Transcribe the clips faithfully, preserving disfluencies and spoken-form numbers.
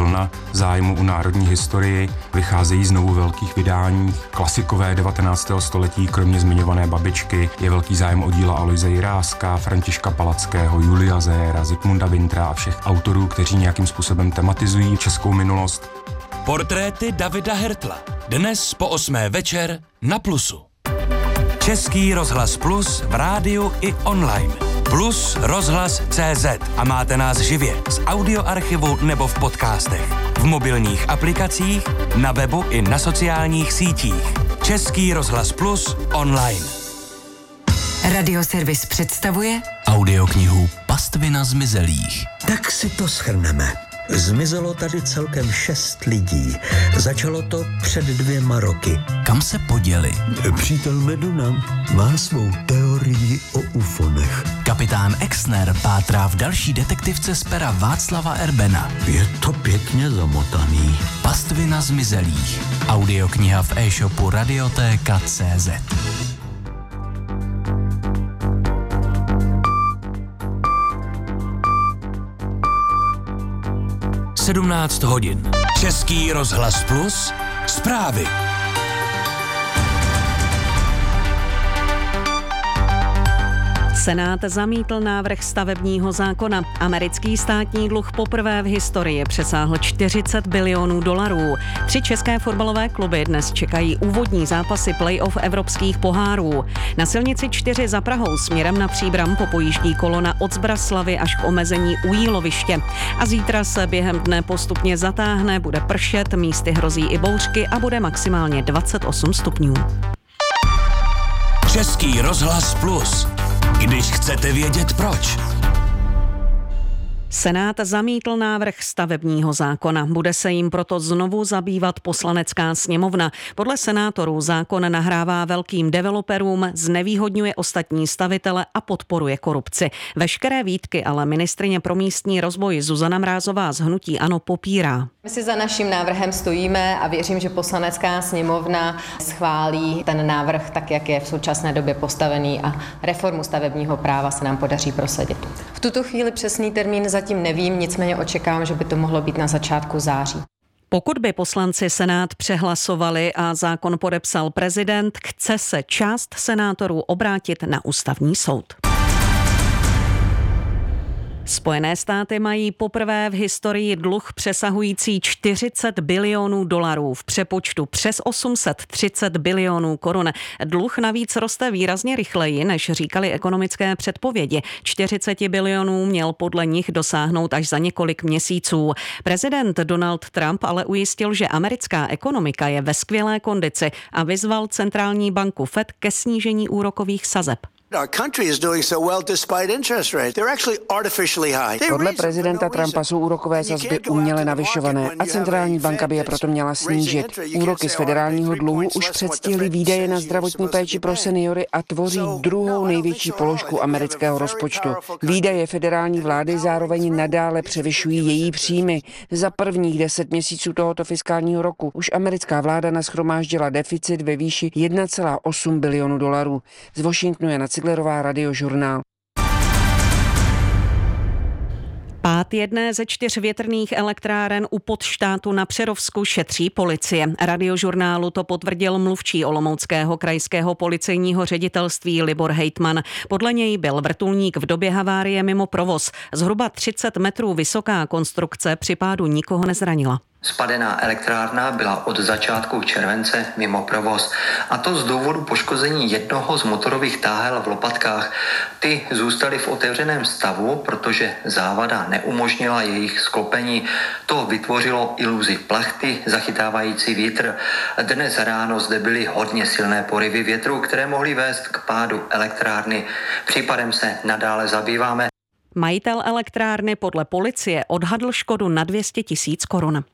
vlna zájmu o národní historii. Vycházejí znovu velkých vydání, klasikové devatenáctého století, kromě zmiňované Babičky, je velký zájem o díla Aloise Jiráska, Františka Palackého, Julia Zéra, Zikmunda Wintra a všech autorů, kteří nějakým způsobem tematizují českou minulost. Portréty Davida Hertla. Dnes po osmé večer na Plusu. Český rozhlas Plus v rádiu i online. Plus rozhlas tečka cé zet a máte nás živě z audioarchivu nebo v podcastech, v mobilních aplikacích, na webu i na sociálních sítích. Český rozhlas Plus online. Radioservis představuje audioknihu Pastvina zmizelých. Tak si to shrneme. Zmizelo tady celkem šest lidí. Začalo to před dvěma roky. Kam se poděli? Přítel Meduna má svou teorii o ufonech. Kapitán Exner pátrá v další detektivce z pera Václava Erbena. Je to pěkně zamotaný. Pastvina zmizelých. Audiokniha v e-shopu radioteka tečka cé zet. sedmnáct hodin. Český rozhlas Plus. Zprávy. Senát zamítl návrh stavebního zákona. Americký státní dluh poprvé v historii přesáhl čtyřicet bilionů dolarů. Tři české fotbalové kluby dnes čekají úvodní zápasy playoff evropských pohárů. Na silnici čtyři za Prahou směrem na Příbram popojíždí kolona od Zbraslavy až k omezení u Jíloviště. A zítra se během dne postupně zatáhne, bude pršet, místy hrozí i bouřky a bude maximálně dvacet osm stupňů. Český rozhlas Plus. Když chcete vědět proč. Senát zamítl návrh stavebního zákona. Bude se jim proto znovu zabývat Poslanecká sněmovna. Podle senátorů zákon nahrává velkým developerům, znevýhodňuje ostatní stavitele a podporuje korupci. Veškeré výtky ale ministryně pro místní rozvoj Zuzana Mrázová z hnutí ANO popírá. My si za naším návrhem stojíme a věřím, že Poslanecká sněmovna schválí ten návrh tak, jak je v současné době postavený a reformu stavebního práva se nám podaří prosadit. V tuto chvíli přesný termín zatím nevím, nicméně očekávám, že by to mohlo být na začátku září. Pokud by poslanci Senát přehlasovali a zákon podepsal prezident, chce se část senátorů obrátit na ústavní soud. Spojené státy mají poprvé v historii dluh přesahující čtyřicet bilionů dolarů, v přepočtu přes osm set třicet bilionů korun. Dluh navíc roste výrazně rychleji, než říkali ekonomické předpovědi. čtyřicet bilionů měl podle nich dosáhnout až za několik měsíců. Prezident Donald Trump ale ujistil, že americká ekonomika je ve skvělé kondici a vyzval centrální banku Fed ke snížení úrokových sazeb. Podle prezidenta Trumpa jsou úrokové sazby uměle navyšované a centrální banka by je proto měla snížit. Úroky z federálního dluhu už předstihly výdaje na zdravotní péči pro seniory a tvoří druhou největší položku amerického rozpočtu. Výdaje federální vlády zároveň nadále převyšují její příjmy. Za prvních deset měsíců tohoto fiskálního roku už americká vláda nashromáždila deficit ve výši jedna celá osm bilionu dolarů. Z Washingtonu je na Ciglerová, Radiožurnál. Pád jedné ze čtyř větrných elektráren u Podštátu na Přerovsku šetří policie. Radiožurnálu to potvrdil mluvčí olomouckého krajského policejního ředitelství Libor Hejtman. Podle něj byl vrtulník v době havárie mimo provoz. Zhruba třicet metrů vysoká konstrukce při pádu nikoho nezranila. Spadená elektrárna byla od začátku července mimo provoz. A to z důvodu poškození jednoho z motorových táhel v lopatkách. Ty zůstaly v otevřeném stavu, protože závada neumožnila jejich sklopení. To vytvořilo iluzi plachty zachytávající vítr. Dnes ráno zde byly hodně silné porivy větru, které mohly vést k pádu elektrárny. Případem se nadále zabýváme. Majitel elektrárny podle policie odhadl škodu na dvě stě tisíc korun.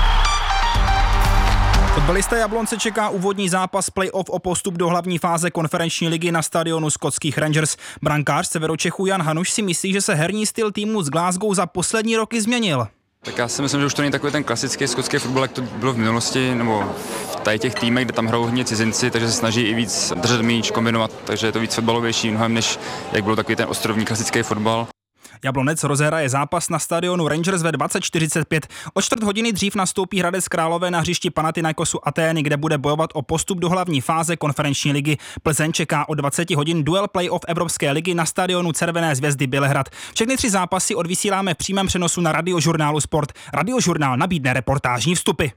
Fotbalista Jablonce čeká úvodní zápas play-off o postup do hlavní fáze konferenční ligy na stadionu skotských Rangers. Brankář Severočechů Jan Hanuš si myslí, že se herní styl týmu z Glasgow za poslední roky změnil. Tak já si myslím, že už to není takový ten klasický skotský fotbal, jak to bylo v minulosti, nebo v tady těch týmech, kde tam hrajou hodně cizinci, takže se snaží i víc držet míč, kombinovat, takže je to víc fotbalovější mnohem, než jak bylo takový ten ostrovní klasický fotbal. Jablonec rozehraje zápas na stadionu Rangers ve dvacet čtyřicet pět. O čtvrt hodiny dřív nastoupí Hradec Králové na hřišti Panathinaikosu Atény, kde bude bojovat o postup do hlavní fáze konferenční ligy. Plzeň čeká o dvacet hodin duel play-off Evropské ligy na stadionu Červené Zvezdy Bělehrad. Všechny tři zápasy odvysíláme v přímém přenosu na Radiožurnálu Sport. Radiožurnál nabídne reportážní vstupy.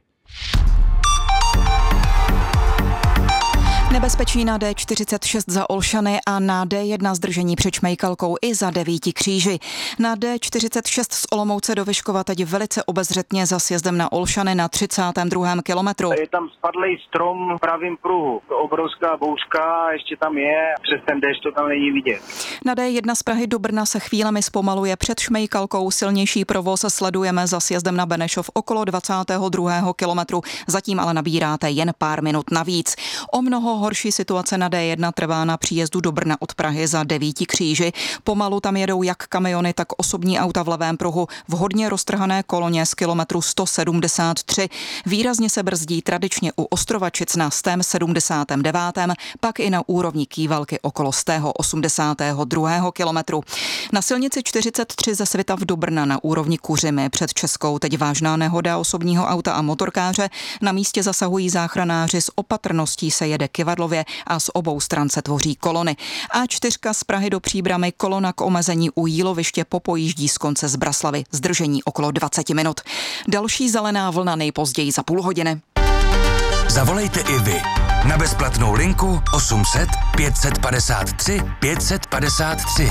Nebezpečí na D čtyřicet šest za Olšany a na D jedna zdržení před Šmejkalkou i za Devíti Kříži. Na D čtyřicet šest z Olomouce do Vyškova teď velice obezřetně za sjezdem na Olšany na třicátém druhém kilometru. Je tam spadlý strom v pravém pruhu. Obrovská bouřka ještě tam je, přes ten déšť to tam není vidět. Na D jedna z Prahy do Brna se chvílemi zpomaluje před Šmejkalkou. Silnější provoz sledujeme za sjezdem na Benešov okolo dvacátého druhého kilometru. Zatím ale nabíráte jen pár minut navíc. O mnoho horší situace na D jedna trvá na příjezdu do Brna od Prahy za Devíti Kříži. Pomalu tam jedou jak kamiony, tak osobní auta v levém pruhu v hodně roztrhané koloně z kilometru sto sedmdesát tři. Výrazně se brzdí tradičně u Ostrovačic na sto sedmdesátém devátém, pak i na úrovni Kývalky okolo sto osmdesátého druhého kilometru. Na silnici čtyřicet tři ze Svitav do Brna na úrovni Kuřimy před Českou teď vážná nehoda osobního auta a motorkáře. Na místě zasahují záchranáři, s opatrností se jede kyvadlově a z obou stran se tvoří kolony. A čtyři z Prahy do Příbramy, kolona k omezení u Jíloviště popojíždí z konce z Braslavy, zdržení okolo dvacet minut. Další zelená vlna nejpozději za půl hodiny. Zavolejte i vy na bezplatnou linku osm set pět set padesát tři pět set padesát tři.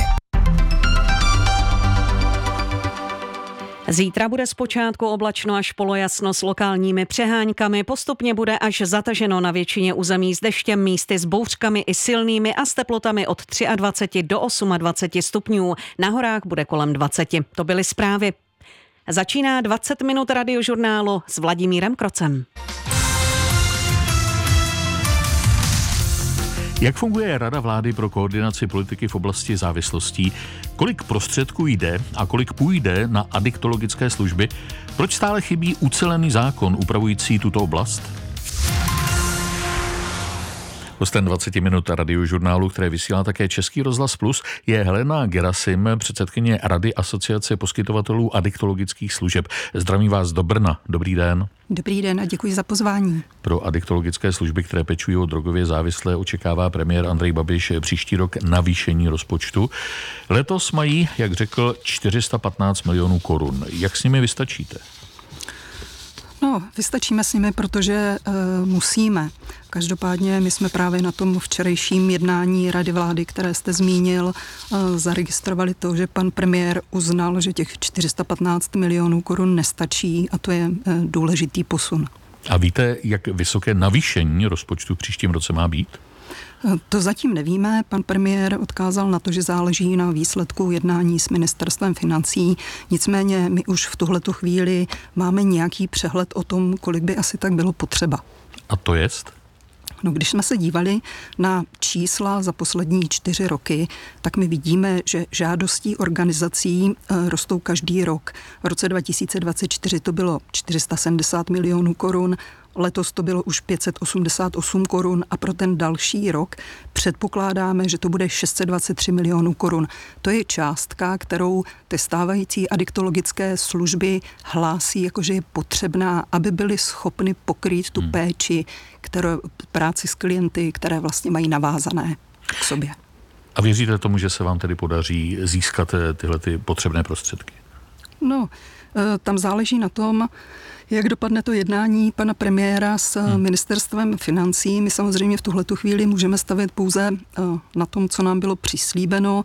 Zítra bude zpočátku oblačno až polojasno s lokálními přeháňkami, postupně bude až zataženo na většině území s deštěm, místy s bouřkami i silnými a s teplotami od dvacet tři do dvacet osm stupňů. Na horách bude kolem dvacet. To byly zprávy. Začíná dvacet minut Radiožurnálu s Vladimírem Krocem. Jak funguje Rada vlády pro koordinaci politiky v oblasti závislostí? Kolik prostředků jde a kolik půjde na adiktologické služby? Proč stále chybí ucelený zákon upravující tuto oblast? Hostem dvacet minut Radiožurnálu, které vysílá také Český rozhlas Plus, je Helena Gerasim, předsedkyně Rady Asociace poskytovatelů adiktologických služeb. Zdravím vás do Brna. Dobrý den. Dobrý den a děkuji za pozvání. Pro adiktologické služby, které pečují o drogově závislé, očekává premiér Andrej Babiš příští rok navýšení rozpočtu. Letos mají, jak řekl, čtyři sta patnáct milionů korun. Jak s nimi vystačíte? No, vystačíme s nimi, protože uh, musíme. Každopádně my jsme právě na tom včerejším jednání Rady vlády, které jste zmínil, uh, zaregistrovali to, že pan premiér uznal, že těch čtyři sta patnáct milionů korun nestačí a to je uh, důležitý posun. A víte, jak vysoké navýšení rozpočtu v příštím roce má být? To zatím nevíme. Pan premiér odkázal na to, že záleží na výsledku jednání s ministerstvem financí. Nicméně my už v tuhletu chvíli máme nějaký přehled o tom, kolik by asi tak bylo potřeba. A to jest? No, když jsme se dívali na čísla za poslední čtyři roky, tak my vidíme, že žádostí organizací e, rostou každý rok. V roce dva tisíce dvacet čtyři to bylo čtyři sta sedmdesát milionů korun, letos to bylo už pět set osmdesát osm korun a pro ten další rok předpokládáme, že to bude šest set dvacet tři milionů korun. To je částka, kterou ty stávající adiktologické služby hlásí, jakože je potřebná, aby byly schopny pokrýt tu hmm. péči, kterou, práci s klienty, které vlastně mají navázané k sobě. A věříte tomu, že se vám tedy podaří získat tyhle ty potřebné prostředky? No, tam záleží na tom, jak dopadne to jednání pana premiéra s hmm. ministerstvem financí. My samozřejmě v tuhletu chvíli můžeme stavět pouze na tom, co nám bylo přislíbeno,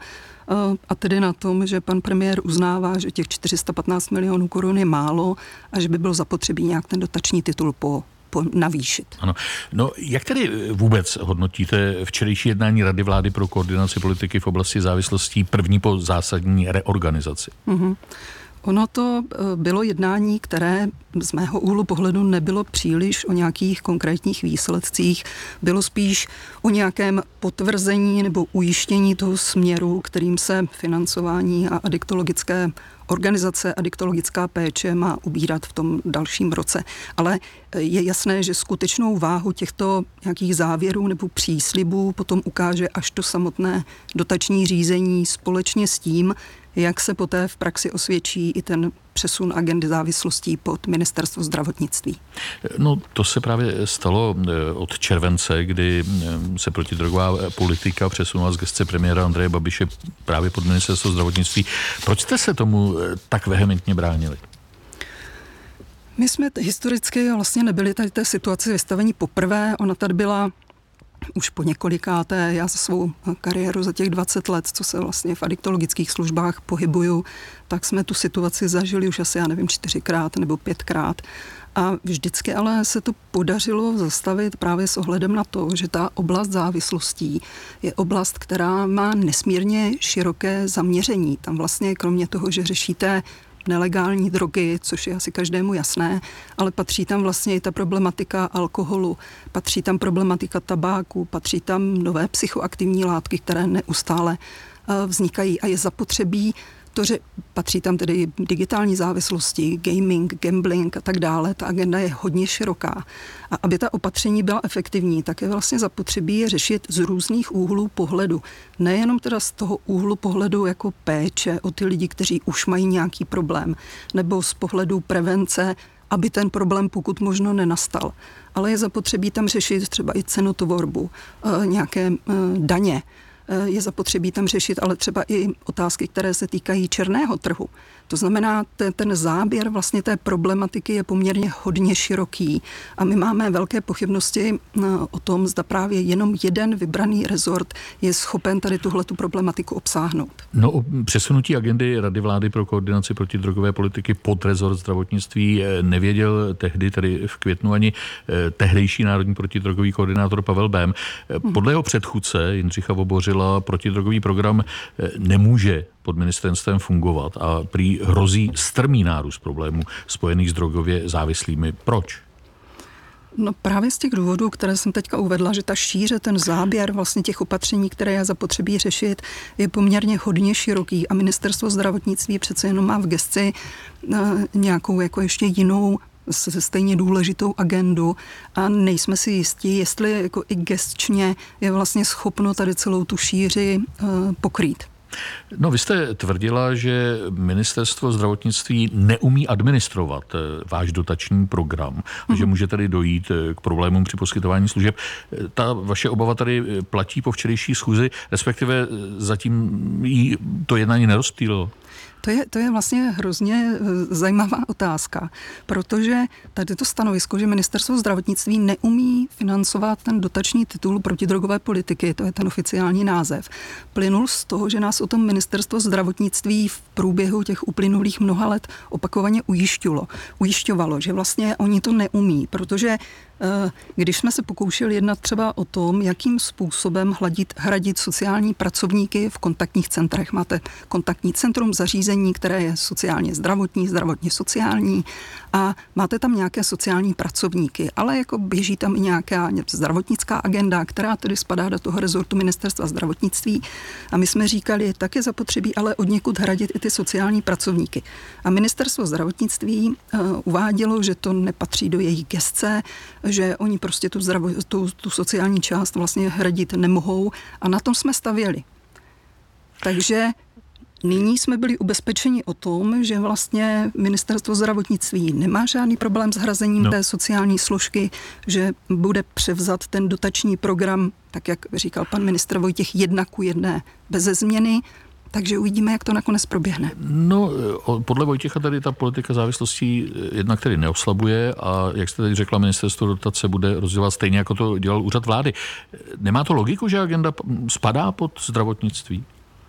a tedy na tom, že pan premiér uznává, že těch čtyři sta patnáct milionů korun je málo a že by bylo zapotřebí nějak ten dotační titul po navýšit. Ano. No, jak tedy vůbec hodnotíte včerejší jednání Rady vlády pro koordinaci politiky v oblasti závislostí první po zásadní reorganizaci? Mm-hmm. Ono to bylo jednání, které z mého úhlu pohledu nebylo příliš o nějakých konkrétních výsledcích, bylo spíš o nějakém potvrzení nebo ujištění toho směru, kterým se financování a adiktologické organizace, adiktologická péče má ubírat v tom dalším roce. Ale je jasné, že skutečnou váhu těchto nějakých závěrů nebo příslibů potom ukáže až to samotné dotační řízení společně s tím, jak se poté v praxi osvědčí i ten přesun agendy závislostí pod ministerstvo zdravotnictví. No to se právě stalo od července, kdy se protidrogová politika přesunula z gesce premiéra Andreje Babiše právě pod ministerstvo zdravotnictví. Proč jste se tomu tak vehementně bránili? My jsme historicky vlastně nebyli tady té situaci vystavení poprvé. Ona tady byla už po několikáté. Já za svou kariéru za těch dvacet let, co se vlastně v adiktologických službách pohybuju, tak jsme tu situaci zažili už asi, já nevím, čtyřikrát nebo pětkrát. A vždycky ale se to podařilo zastavit právě s ohledem na to, že ta oblast závislostí je oblast, která má nesmírně široké zaměření. Tam vlastně kromě toho, že řešíte nelegální drogy, což je asi každému jasné, ale patří tam vlastně i ta problematika alkoholu, patří tam problematika tabáku, patří tam nové psychoaktivní látky, které neustále vznikají a je zapotřebí to, že patří tam tedy digitální závislosti, gaming, gambling a tak dále. Ta agenda je hodně široká. A aby ta opatření byla efektivní, tak je vlastně zapotřebí je řešit z různých úhlů pohledu. Nejenom teda z toho úhlu pohledu jako péče o ty lidi, kteří už mají nějaký problém, nebo z pohledu prevence, aby ten problém pokud možno nenastal. Ale je zapotřebí tam řešit třeba i cenotvorbu, nějaké daně. Je zapotřebí tam řešit ale třeba i otázky, které se týkají černého trhu. To znamená, ten záběr vlastně té problematiky je poměrně hodně široký a my máme velké pochybnosti o tom, zda právě jenom jeden vybraný rezort je schopen tady tuhletu problematiku obsáhnout. No o přesunutí agendy Rady vlády pro koordinaci protidrogové politiky pod rezort zdravotnictví nevěděl tehdy, tedy v květnu, ani tehdejší národní protidrogový koordinátor Pavel Bém. Podle jeho předchůdce Jindřicha Vobořila protidrogový program nemůže pod ministerstvem fungovat a prý hrozí strmý nárůst problémů spojených s drogově závislými. Proč? No právě z těch důvodů, které jsem teďka uvedla, že ta šíře, ten záběr vlastně těch opatření, které je zapotřebí řešit, je poměrně hodně široký a ministerstvo zdravotnictví přece jenom má v gesci nějakou jako ještě jinou stejně důležitou agendu a nejsme si jistí, jestli jako i gestčně je vlastně schopno tady celou tu šíři pokrýt. No, vy jste tvrdila, že ministerstvo zdravotnictví neumí administrovat váš dotační program, mm-hmm. že může tady dojít k problémům při poskytování služeb. Ta vaše obava tady platí po včerejší schůzi, respektive zatím jí to jednání nerozptýlilo? To je, to je vlastně hrozně zajímavá otázka, protože tady to stanovisko, že ministerstvo zdravotnictví neumí financovat ten dotační titul protidrogové politiky, to je ten oficiální název, plynul z toho, že nás o tom ministerstvo zdravotnictví v průběhu těch uplynulých mnoha let opakovaně ujišťovalo, ujišťovalo, že vlastně oni to neumí, protože když jsme se pokoušeli jednat třeba o tom, jakým způsobem hladit, hradit sociální pracovníky v kontaktních centrech. Máte kontaktní centrum, zařízení, které je sociálně zdravotní, zdravotně sociální a máte tam nějaké sociální pracovníky, ale jako běží tam i nějaká zdravotnická agenda, která tedy spadá do toho rezortu ministerstva zdravotnictví a my jsme říkali, tak je zapotřebí ale odněkud hradit i ty sociální pracovníky. A ministerstvo zdravotnictví uh, uvádělo, že to nepatří do jejich gesce, že oni prostě tu, zdravo, tu, tu sociální část vlastně hradit nemohou a na tom jsme stavěli. Takže nyní jsme byli ubezpečeni o tom, že vlastně ministerstvo zdravotnictví nemá žádný problém s hrazením no. té sociální složky, že bude převzat ten dotační program, tak jak říkal pan ministr Vojtěch, jedna ku jedné beze změny. Takže uvidíme, jak to nakonec proběhne. No, podle Vojtěcha tady ta politika závislostí jednak tedy neoslabuje a jak jste tady řekla, ministerstvo dotace bude rozdělovat stejně, jako to dělal úřad vlády. Nemá to logiku, že agenda spadá pod zdravotnictví?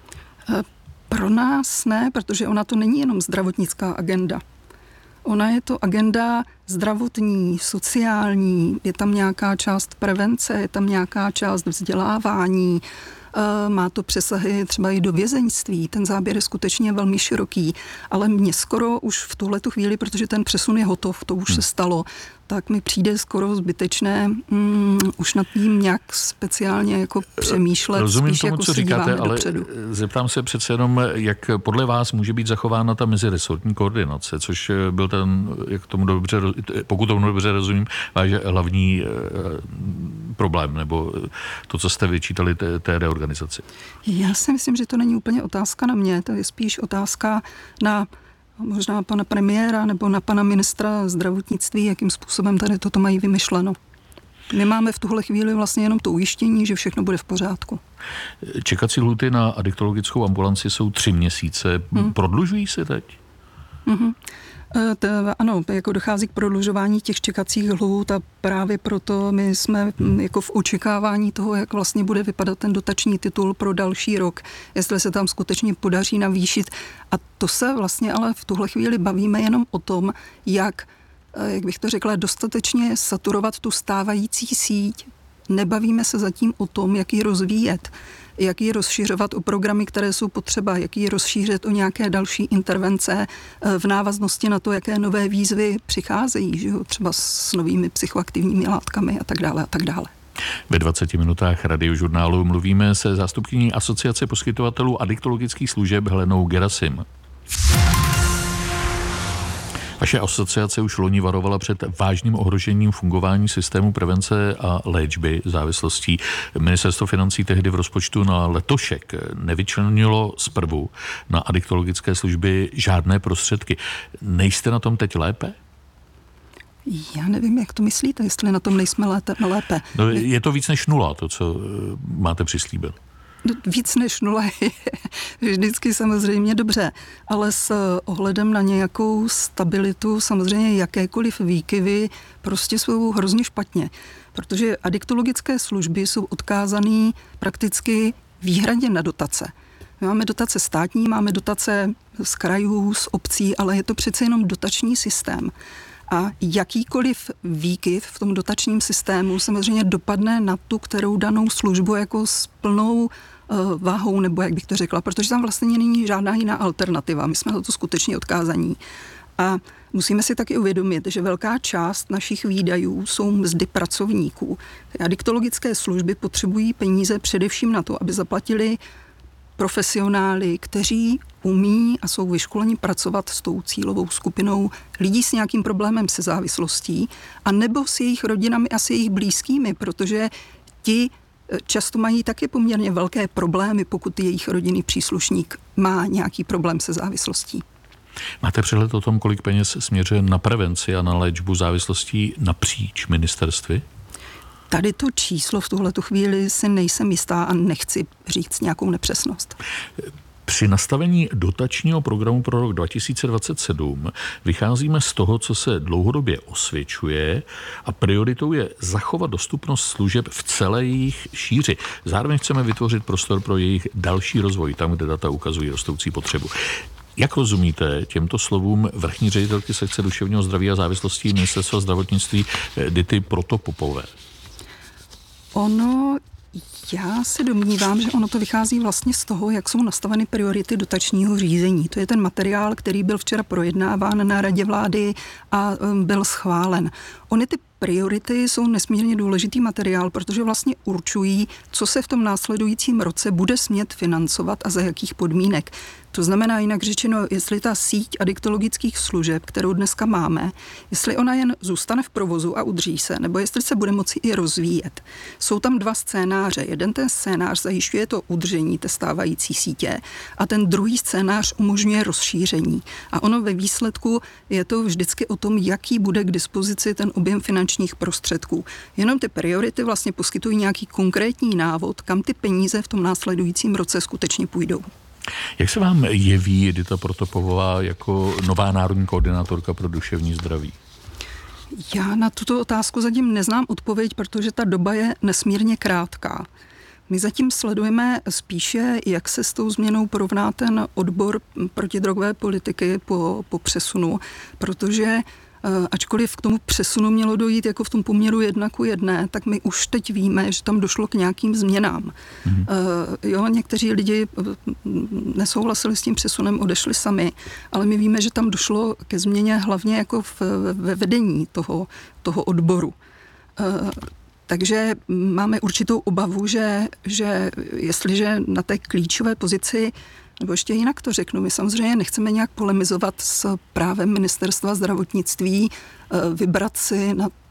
Pro nás ne, protože ona to není jenom zdravotnická agenda. Ona je to agenda zdravotní, sociální, je tam nějaká část prevence, je tam nějaká část vzdělávání, má to přesahy třeba i do vězeňství. Ten záběr je skutečně velmi široký, ale mně skoro už v tuhletu chvíli, protože ten přesun je hotov, to už hmm. se stalo, tak mi přijde skoro zbytečné mm, už nad tím nějak speciálně jako přemýšlet. Rozumím spíš tomu, jako co říkáte, ale dopředu. Zeptám se přece jenom, jak podle vás může být zachována ta meziresortní koordinace, což byl ten, jak tomu dobře, pokud tomu dobře rozumím, váš hlavní problém, nebo to, co jste vyčítali té, té reorganizaci? Já si myslím, že to není úplně otázka na mě, to je spíš otázka na možná pana premiéra nebo na pana ministra zdravotnictví, jakým způsobem tady toto mají vymyšleno. My máme v tuhle chvíli vlastně jenom to ujištění, že všechno bude v pořádku. Čekací lhůty na adiktologickou ambulanci jsou tři měsíce. Hmm. Prodlužují se teď? Mm-hmm. To, ano, jako dochází k prodlužování těch čekacích lhůt a právě proto my jsme jako v očekávání toho, jak vlastně bude vypadat ten dotační titul pro další rok, jestli se tam skutečně podaří navýšit. A to se vlastně ale v tuhle chvíli bavíme jenom o tom, jak, jak bych to řekla, dostatečně saturovat tu stávající síť. Nebavíme se zatím o tom, jak ji rozvíjet, jak ji rozšiřovat o programy, které jsou potřeba, jak ji rozšířit o nějaké další intervence v návaznosti na to, jaké nové výzvy přicházejí, že jo? Třeba s novými psychoaktivními látkami a tak dále a tak dále. Ve dvaceti minutách Radiožurnálu mluvíme se zástupkyní Asociace poskytovatelů adiktologických služeb Helenou Gerasim. Vaše asociace už loni varovala před vážným ohrožením fungování systému prevence a léčby závislostí. Ministerstvo financí tehdy v rozpočtu na letošek nevyčlenilo zprvu na adiktologické služby žádné prostředky. Nejste na tom teď lépe? Já nevím, jak to myslíte, jestli na tom nejsme lépe. No, je to víc než nula, to, co máte přislíbeno. Víc než nula je vždycky samozřejmě dobře, ale s ohledem na nějakou stabilitu samozřejmě jakékoliv výkyvy prostě jsou hrozně špatně, protože adiktologické služby jsou odkázané prakticky výhradně na dotace. My máme dotace státní, máme dotace z krajů, z obcí, ale je to přece jenom dotační systém. A jakýkoliv výkyv v tom dotačním systému samozřejmě dopadne na tu, kterou danou službu jako s plnou váhou, nebo jak bych to řekla, protože tam vlastně není žádná jiná alternativa. My jsme na to skutečně odkázaní. A musíme si taky uvědomit, že velká část našich výdajů jsou mzdy pracovníků. Adiktologické služby potřebují peníze především na to, aby zaplatili profesionály, kteří umí a jsou vyškoleni pracovat s tou cílovou skupinou lidí s nějakým problémem se závislostí a nebo s jejich rodinami a s jejich blízkými, protože ti často mají taky poměrně velké problémy, pokud jejich rodinný příslušník má nějaký problém se závislostí. Máte přehled o tom, kolik peněz směřuje na prevenci a na léčbu závislostí napříč ministerstvy? Tady to číslo v tuhletu chvíli si nejsem jistá a nechci říct nějakou nepřesnost. Při nastavení dotačního programu pro rok dva tisíce dvacet sedm vycházíme z toho, co se dlouhodobě osvědčuje a prioritou je zachovat dostupnost služeb v celé jejich šíři. Zároveň chceme vytvořit prostor pro jejich další rozvoj, tam, kde data ukazují rostoucí potřebu. Jak rozumíte těmto slovům vrchní ředitelky sekce duševního zdraví a závislostí Ministerstva zdravotnictví Dity Protopopové? Ono, já se domnívám, že ono to vychází vlastně z toho, jak jsou nastaveny priority dotačního řízení. To je ten materiál, který byl včera projednáván na Radě vlády a byl schválen. Ony ty priority jsou nesmírně důležitý materiál, protože vlastně určují, co se v tom následujícím roce bude smět financovat a za jakých podmínek. To znamená jinak řečeno, jestli ta síť adiktologických služeb, kterou dneska máme, jestli ona jen zůstane v provozu a udrží se, nebo jestli se bude moci i rozvíjet. Jsou tam dva scénáře. Jeden ten scénář zajišťuje to udržení té stávající sítě a ten druhý scénář umožňuje rozšíření. A ono ve výsledku je to vždycky o tom, jaký bude k dispozici ten objem finančních prostředků. Jenom ty priority vlastně poskytují nějaký konkrétní návod, kam ty peníze v tom následujícím roce skutečně půjdou. Jak se vám jeví Dita Protopová jako nová národní koordinátorka pro duševní zdraví? Já na tuto otázku zatím neznám odpověď, protože ta doba je nesmírně krátká. My zatím sledujeme spíše, jak se s tou změnou porovná ten odbor protidrogové politiky po, po přesunu, protože ačkoliv k tomu přesunu mělo dojít jako v tom poměru jedna ku jedné, tak my už teď víme, že tam došlo k nějakým změnám. Mm. Jo, někteří lidi nesouhlasili s tím přesunem, odešli sami, ale my víme, že tam došlo ke změně hlavně jako v, ve vedení toho, toho odboru. Takže máme určitou obavu, že, že jestliže na té klíčové pozici, nebo ještě jinak to řeknu, my samozřejmě nechceme nějak polemizovat s právem Ministerstva zdravotnictví, vybrat si na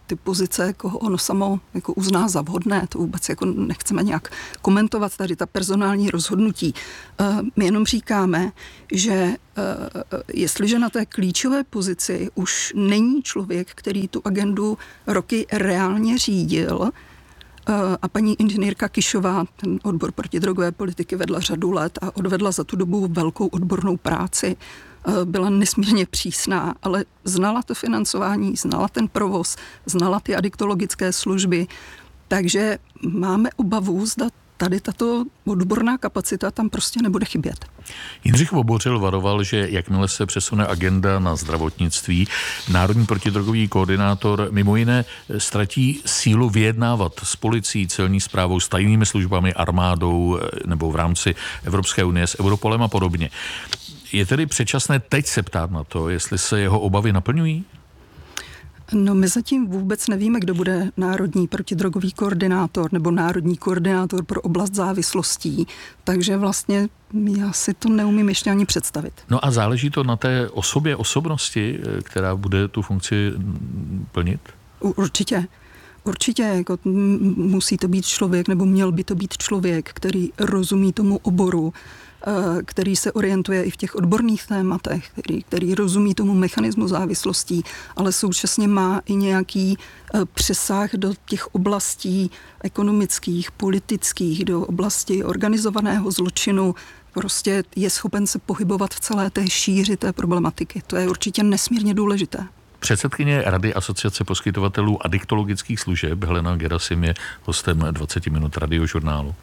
ty pozice, koho ono samo jako uzná za vhodné, to vůbec jako nechceme nějak komentovat tady ta personální rozhodnutí. My jenom říkáme, že jestliže na té klíčové pozici už není člověk, který tu agendu roky reálně řídil, a paní inženýrka Kišová ten odbor protidrogové politiky vedla řadu let a odvedla za tu dobu velkou odbornou práci, byla nesmírně přísná, ale znala to financování, znala ten provoz, znala ty adiktologické služby, takže máme obavu, zda tady tato odborná kapacita tam prostě nebude chybět. Jindřich Vobořil varoval, že jakmile se přesune agenda na zdravotnictví, národní protidrogový koordinátor mimo jiné ztratí sílu vyjednávat s policií, celní správou, s tajnými službami, armádou nebo v rámci Evropské unie s Europolem a podobně. Je tedy předčasné teď se ptát na to, jestli se jeho obavy naplňují? No my zatím vůbec nevíme, kdo bude národní protidrogový koordinátor nebo národní koordinátor pro oblast závislostí, takže vlastně já si to neumím ještě ani představit. No a záleží to na té osobě, osobnosti, která bude tu funkci plnit? Určitě. Určitě jako musí to být člověk, nebo měl by to být člověk, který rozumí tomu oboru, který se orientuje i v těch odborných tématech, který, který rozumí tomu mechanismu závislostí, ale současně má i nějaký přesah do těch oblastí ekonomických, politických, do oblasti organizovaného zločinu, prostě je schopen se pohybovat v celé té šíři té problematiky. To je určitě nesmírně důležité. Předsedkyně Rady asociace poskytovatelů adiktologických služeb Helena Gerasim je hostem dvacet minut Radiožurnálu.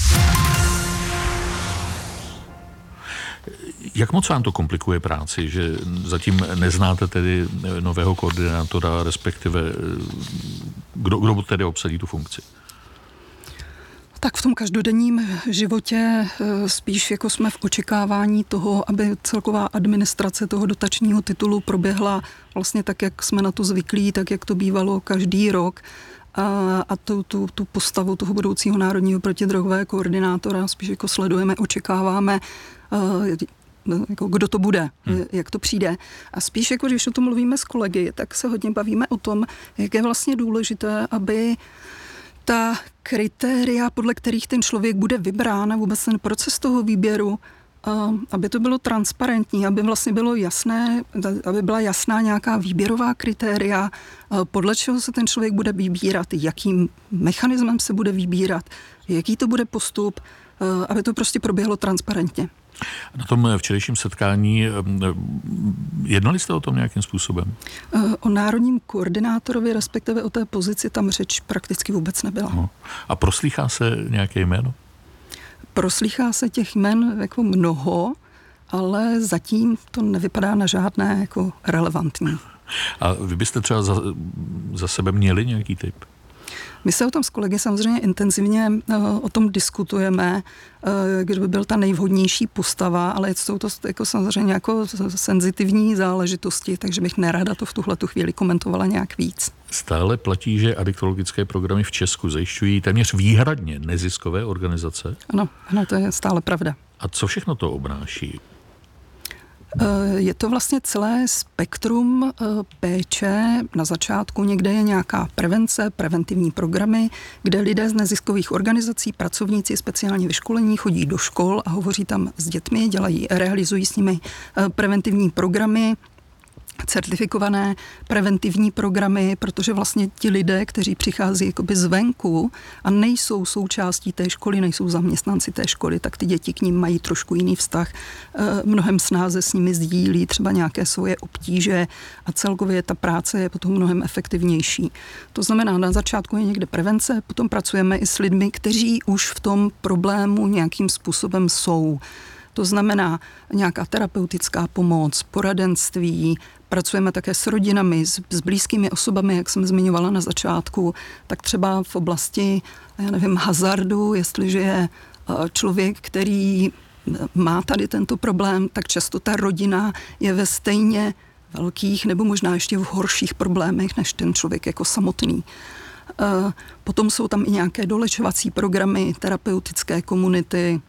Jak moc vám to komplikuje práci, že zatím neznáte tedy nového koordinátora, respektive kdo, kdo tedy obsadí tu funkci? Tak v tom každodenním životě spíš jako jsme v očekávání toho, aby celková administrace toho dotačního titulu proběhla vlastně tak, jak jsme na to zvyklí, tak, jak to bývalo každý rok. A, a tu, tu, tu postavu toho budoucího národního protidrogového koordinátora spíš jako sledujeme, očekáváme, jako kdo to bude, hmm. jak to přijde. A spíš jako, když o tom mluvíme s kolegy, tak se hodně bavíme o tom, jak je vlastně důležité, aby ta kritéria, podle kterých ten člověk bude vybrán a vůbec ten proces toho výběru, aby to bylo transparentní, aby vlastně bylo jasné, aby byla jasná nějaká výběrová kritéria, podle čeho se ten člověk bude vybírat, jakým mechanismem se bude vybírat, jaký to bude postup, aby to prostě proběhlo transparentně. Na tom včerejším setkání jednali jste o tom nějakým způsobem? O národním koordinátorovi, respektive o té pozici, tam řeč prakticky vůbec nebyla. No. A proslýchá se nějaké jméno? Proslýchá se těch jmen jako mnoho, ale zatím to nevypadá na žádné jako relevantní. A vy byste třeba za, za sebe měli nějaký tip? My se o tom s kolegy samozřejmě intenzivně uh, o tom diskutujeme, uh, kdo by byl ta nejvhodnější postava, ale jsou to jako samozřejmě jako senzitivní záležitosti, takže bych nerada to v tuhletu chvíli komentovala nějak víc. Stále platí, že adiktologické programy v Česku zajišťují téměř výhradně neziskové organizace? Ano, ano, to je stále pravda. A co všechno to obnáší? Je to vlastně celé spektrum péče. Na začátku někde je nějaká prevence, preventivní programy, kde lidé z neziskových organizací, pracovníci speciálně vyškolení chodí do škol a hovoří tam s dětmi, dělají, realizují s nimi preventivní programy, certifikované preventivní programy, protože vlastně ti lidé, kteří přichází jakoby zvenku a nejsou součástí té školy, nejsou zaměstnanci té školy, tak ty děti k ním mají trošku jiný vztah, mnohem snáze s nimi sdílí třeba nějaké svoje obtíže a celkově ta práce je potom mnohem efektivnější. To znamená, na začátku je někde prevence, potom pracujeme i s lidmi, kteří už v tom problému nějakým způsobem jsou. To znamená nějaká terapeutická pomoc, poradenství, pracujeme také s rodinami, s, s blízkými osobami, jak jsem zmiňovala na začátku, tak třeba v oblasti, já nevím, hazardu, jestliže je člověk, který má tady tento problém, tak často ta rodina je ve stejně velkých nebo možná ještě v horších problémech než ten člověk jako samotný. Potom jsou tam i nějaké dolečovací programy, terapeutické komunity,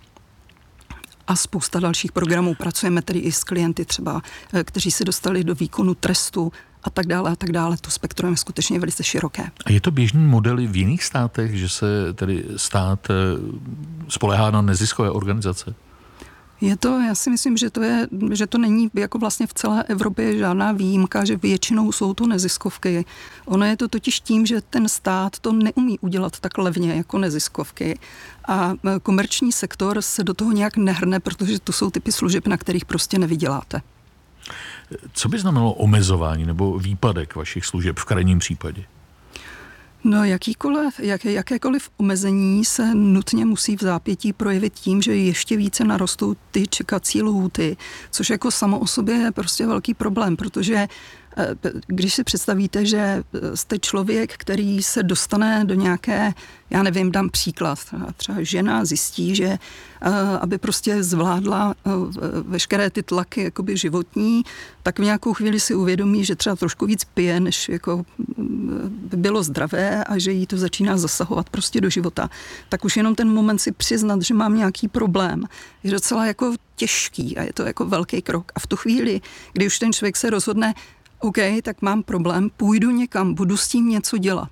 a spousta dalších programů. Pracujeme tedy i s klienty třeba, kteří se dostali do výkonu trestu a tak dále a tak dále. To spektrum je skutečně velice široké. A je to běžný model v jiných státech, že se tedy stát spoléhá na neziskové organizace? Je to, já si myslím, že to je, že to není jako vlastně v celé Evropě žádná výjimka, že většinou jsou to neziskovky. Ono je to totiž tím, že ten stát to neumí udělat tak levně jako neziskovky a komerční sektor se do toho nějak nehrne, protože to jsou typy služeb, na kterých prostě nevyděláte. Co by znamenalo omezování nebo výpadek vašich služeb v krajním případě? No jakýkoliv, jak, jakékoliv omezení se nutně musí v zápětí projevit tím, že ještě více narostou ty čekací lhůty, což jako samo o sobě je prostě velký problém, protože když si představíte, že jste člověk, který se dostane do nějaké, já nevím, dám příklad, třeba žena zjistí, že aby prostě zvládla veškeré ty tlaky jakoby životní, tak v nějakou chvíli si uvědomí, že třeba trošku víc pije, než jako by bylo zdravé a že jí to začíná zasahovat prostě do života. Tak už jenom ten moment si přiznat, že mám nějaký problém, je docela jako těžký a je to jako velký krok. A v tu chvíli, kdy už ten člověk se rozhodne, OK, tak mám problém, půjdu někam, budu s tím něco dělat.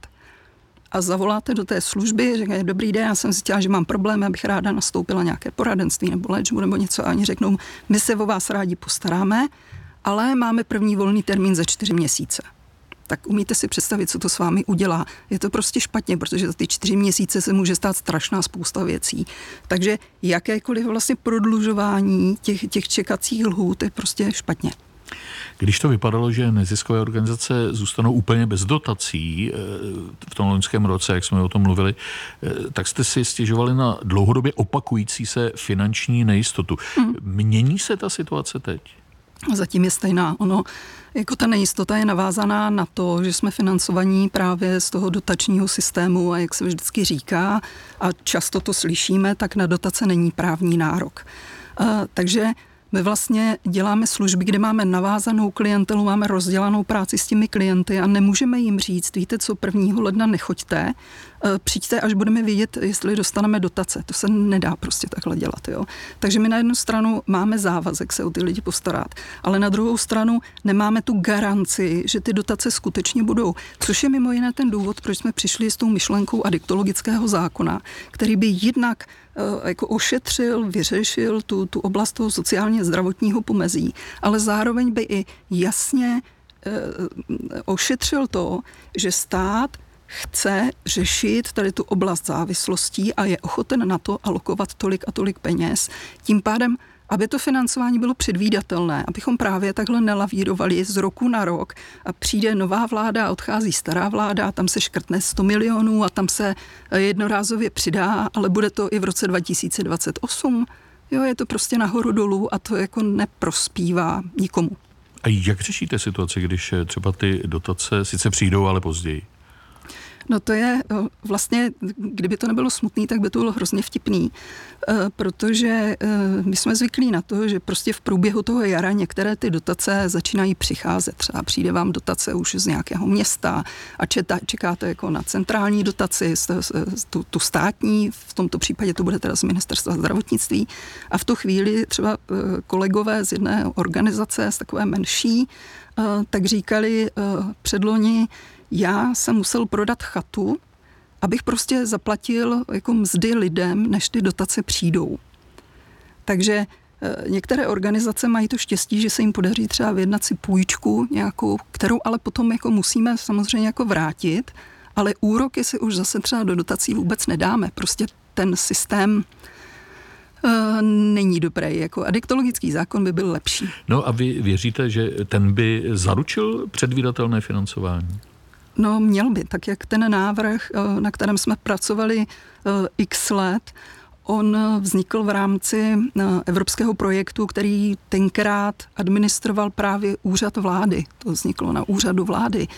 A zavoláte do té služby, říkají, dobrý den, já jsem zjistila, že mám problém, abych ráda nastoupila nějaké poradenství nebo léčbu nebo něco a oni řeknou, my se o vás rádi postaráme, ale máme první volný termín za čtyři měsíce. Tak umíte si představit, co to s vámi udělá. Je to prostě špatně, protože za ty čtyři měsíce se může stát strašná spousta věcí. Takže jakékoliv vlastně prodlužování těch, těch čekacích lhůt je prostě špatně. Když to vypadalo, že neziskové organizace zůstanou úplně bez dotací v tom loňském roce, jak jsme o tom mluvili, tak jste si stěžovali na dlouhodobě opakující se finanční nejistotu. Hmm. Mění se ta situace teď? Zatím je stejná. Ono, jako ta nejistota je navázaná na to, že jsme financovaní právě z toho dotačního systému a jak se vždycky říká, a často to slyšíme, tak na dotace není právní nárok. Uh, takže my vlastně děláme služby, kde máme navázanou klientelu, máme rozdělanou práci s těmi klienty a nemůžeme jim říct, víte co, prvního ledna nechoďte, přijďte, až budeme vědět, jestli dostaneme dotace. To se nedá prostě takhle dělat. Jo? Takže my na jednu stranu máme závazek se o ty lidi postarat, ale na druhou stranu nemáme tu garanci, že ty dotace skutečně budou. Což je mimo jiné ten důvod, proč jsme přišli s tou myšlenkou adiktologického zákona, který by jednak jako ošetřil, vyřešil tu, tu oblast toho sociálně zdravotního pomezí, ale zároveň by i jasně e, ošetřil to, že stát chce řešit tady tu oblast závislostí a je ochoten na to alokovat tolik a tolik peněz. Tím pádem, aby to financování bylo předvídatelné, abychom právě takhle nelavírovali z roku na rok a přijde nová vláda a odchází stará vláda a tam se škrtne sto milionů a tam se jednorázově přidá, ale bude to i v roce dva tisíce dvacet osm. Jo, je to prostě nahoru dolů a to jako neprospívá nikomu. A jak řešíte situaci, když třeba ty dotace sice přijdou, ale později? No to je vlastně, kdyby to nebylo smutný, tak by to bylo hrozně vtipný, protože my jsme zvyklí na to, že prostě v průběhu toho jara některé ty dotace začínají přicházet. Třeba přijde vám dotace už z nějakého města a četa, čekáte jako na centrální dotaci, tu, tu státní, v tomto případě to bude teda z Ministerstva zdravotnictví a v tu chvíli třeba kolegové z jedné organizace, z takové menší, tak říkali předloni, já jsem musel prodat chatu, abych prostě zaplatil jako mzdy lidem, než ty dotace přijdou. Takže e, některé organizace mají to štěstí, že se jim podaří třeba vyjednat si půjčku nějakou, kterou ale potom jako musíme samozřejmě jako vrátit, ale úroky si už zase třeba do dotací vůbec nedáme. Prostě ten systém e, není dobrý. Jako adiktologický zákon by byl lepší. No a vy věříte, že ten by zaručil předvídatelné financování? No měl by, tak jak ten návrh, na kterém jsme pracovali x let, on vznikl v rámci evropského projektu, který tenkrát administroval právě úřad vlády. To vzniklo na úřadu vlády.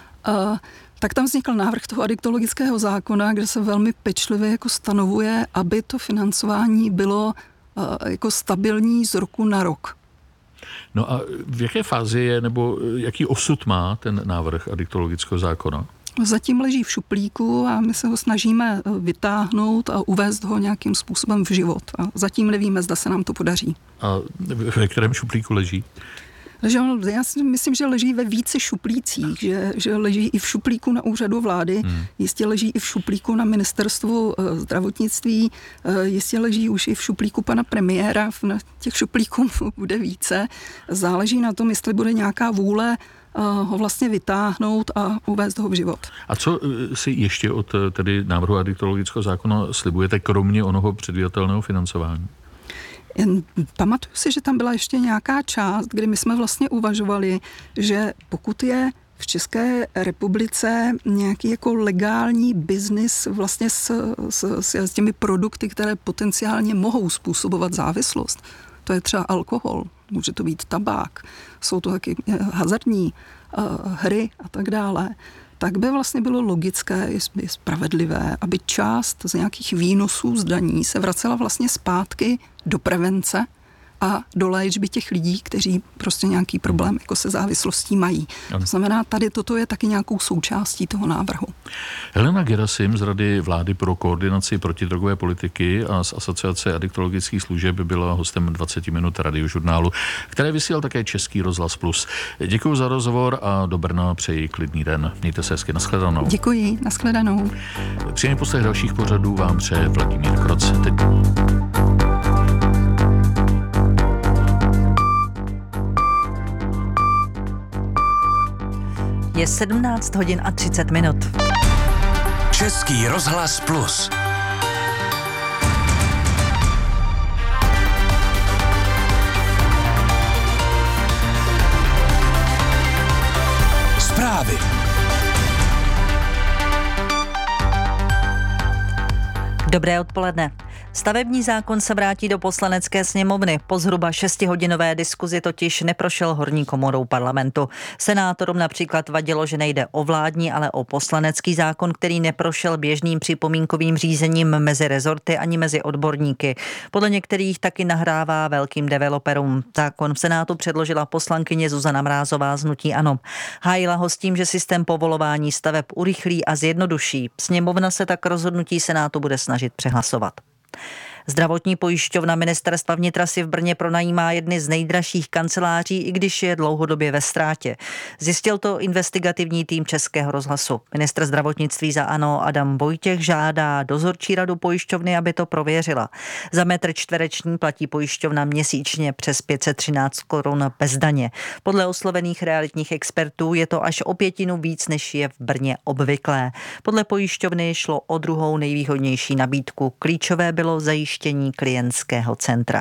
Tak tam vznikl návrh toho adiktologického zákona, kde se velmi pečlivě jako stanovuje, aby to financování bylo jako stabilní z roku na rok. No a v jaké fázi je, nebo jaký osud má ten návrh adiktologického zákona? Zatím leží v šuplíku a my se ho snažíme vytáhnout a uvést ho nějakým způsobem v život. A zatím nevíme, zda se nám to podaří. A ve kterém šuplíku leží? Že on, já si myslím, že leží ve více šuplících, že, že leží i v šuplíku na úřadu vlády, hmm. jistě leží i v šuplíku na ministerstvu zdravotnictví, jistě leží už i v šuplíku pana premiéra, na těch šuplíků bude více. Záleží na tom, jestli bude nějaká vůle ho vlastně vytáhnout a uvést ho v život. A co si ještě od tedy návrhu adiktologického zákona slibujete, kromě onoho předvídatelného financování? Pamatuju si, že tam byla ještě nějaká část, kdy my jsme vlastně uvažovali, že pokud je v České republice nějaký jako legální biznis vlastně s, s, s těmi produkty, které potenciálně mohou způsobovat závislost, to je třeba alkohol, může to být tabák, jsou to taky hazardní uh, hry a tak dále, tak by vlastně bylo logické i spravedlivé, aby část z nějakých výnosů z daní se vracela vlastně zpátky do prevence a do léčby těch lidí, kteří prostě nějaký problém jako se závislostí mají. To znamená, tady toto je taky nějakou součástí toho návrhu. Helena Gerasim z Rady vlády pro koordinaci protidrogové politiky a z Asociace adiktologických služeb byla hostem dvacet minut radiožurnálu, které vysílal také Český rozhlas Plus. Děkuji za rozhovor a do Brna přeji klidný den. Mějte se hezky, nashledanou. Děkuji, nashledanou. Příjemný poslech dalších pořadů vám přeje Vladimír Kroc. Teď... Je sedmnáct hodin a třicet minut. Český rozhlas Plus. Zprávy. Dobré odpoledne. Stavební zákon se vrátí do Poslanecké sněmovny. Po zhruba šestihodinové diskuzi totiž neprošel horní komorou parlamentu. Senátorům například vadilo, že nejde o vládní, ale o poslanecký zákon, který neprošel běžným připomínkovým řízením mezi rezorty ani mezi odborníky. Podle některých taky nahrává velkým developerům. Zákon v Senátu předložila poslankyně Zuzana Mrázová z hnutí ANO. Hájila ho s tím, že systém povolování staveb urychlí a zjednoduší. Sněmovna se tak rozhodnutí Senátu bude snažit přehlasovat. Zdravotní pojišťovna Ministerstva vnitra si v Brně pronajímá jedny z nejdražších kanceláří, i když je dlouhodobě ve ztrátě. Zjistil to investigativní tým Českého rozhlasu. Ministr zdravotnictví za ANO Adam Vojtěch žádá dozorčí radu pojišťovny, aby to prověřila. Za metr čtvereční platí pojišťovna měsíčně přes pět set třináct korun bez daně. Podle oslovených realitních expertů je to až o pětinu víc, než je v Brně obvyklé. Podle pojišťovny šlo o druhou nejvýhodnější nabídku. Klíčové bylo zajištění klientského centra.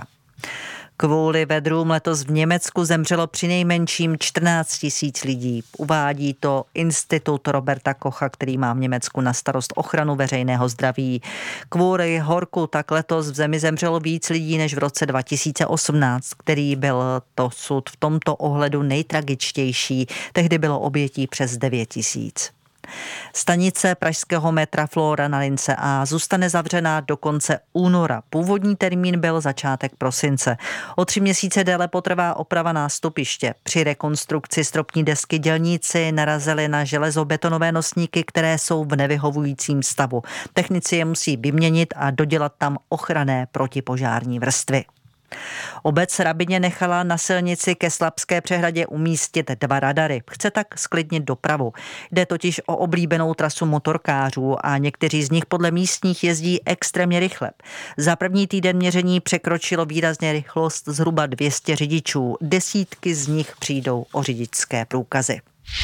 Kvůli vedrům letos v Německu zemřelo přinejmenším čtrnáct tisíc lidí. Uvádí to Institut Roberta Kocha, který má v Německu na starost ochranu veřejného zdraví. Kvůli horku tak letos v zemi zemřelo víc lidí než v roce dva tisíce osmnáct, který byl dosud v tomto ohledu nejtragičtější. Tehdy bylo obětí přes devět tisíc. Stanice pražského metra Flóra na lince A zůstane zavřená do konce února. Původní termín byl začátek prosince. O tři měsíce déle potrvá oprava nástupiště. Při rekonstrukci stropní desky dělníci narazili na železobetonové nosníky, které jsou v nevyhovujícím stavu. Technici je musí vyměnit a dodělat tam ochranné protipožární vrstvy. Obec Rabyně nechala na silnici ke Slabské přehradě umístit dva radary. Chce tak zklidnit dopravu. Jde totiž o oblíbenou trasu motorkářů a někteří z nich podle místních jezdí extrémně rychle. Za první týden měření překročilo výrazně rychlost zhruba dvě stě řidičů. Desítky z nich přijdou o řidičské průkazy.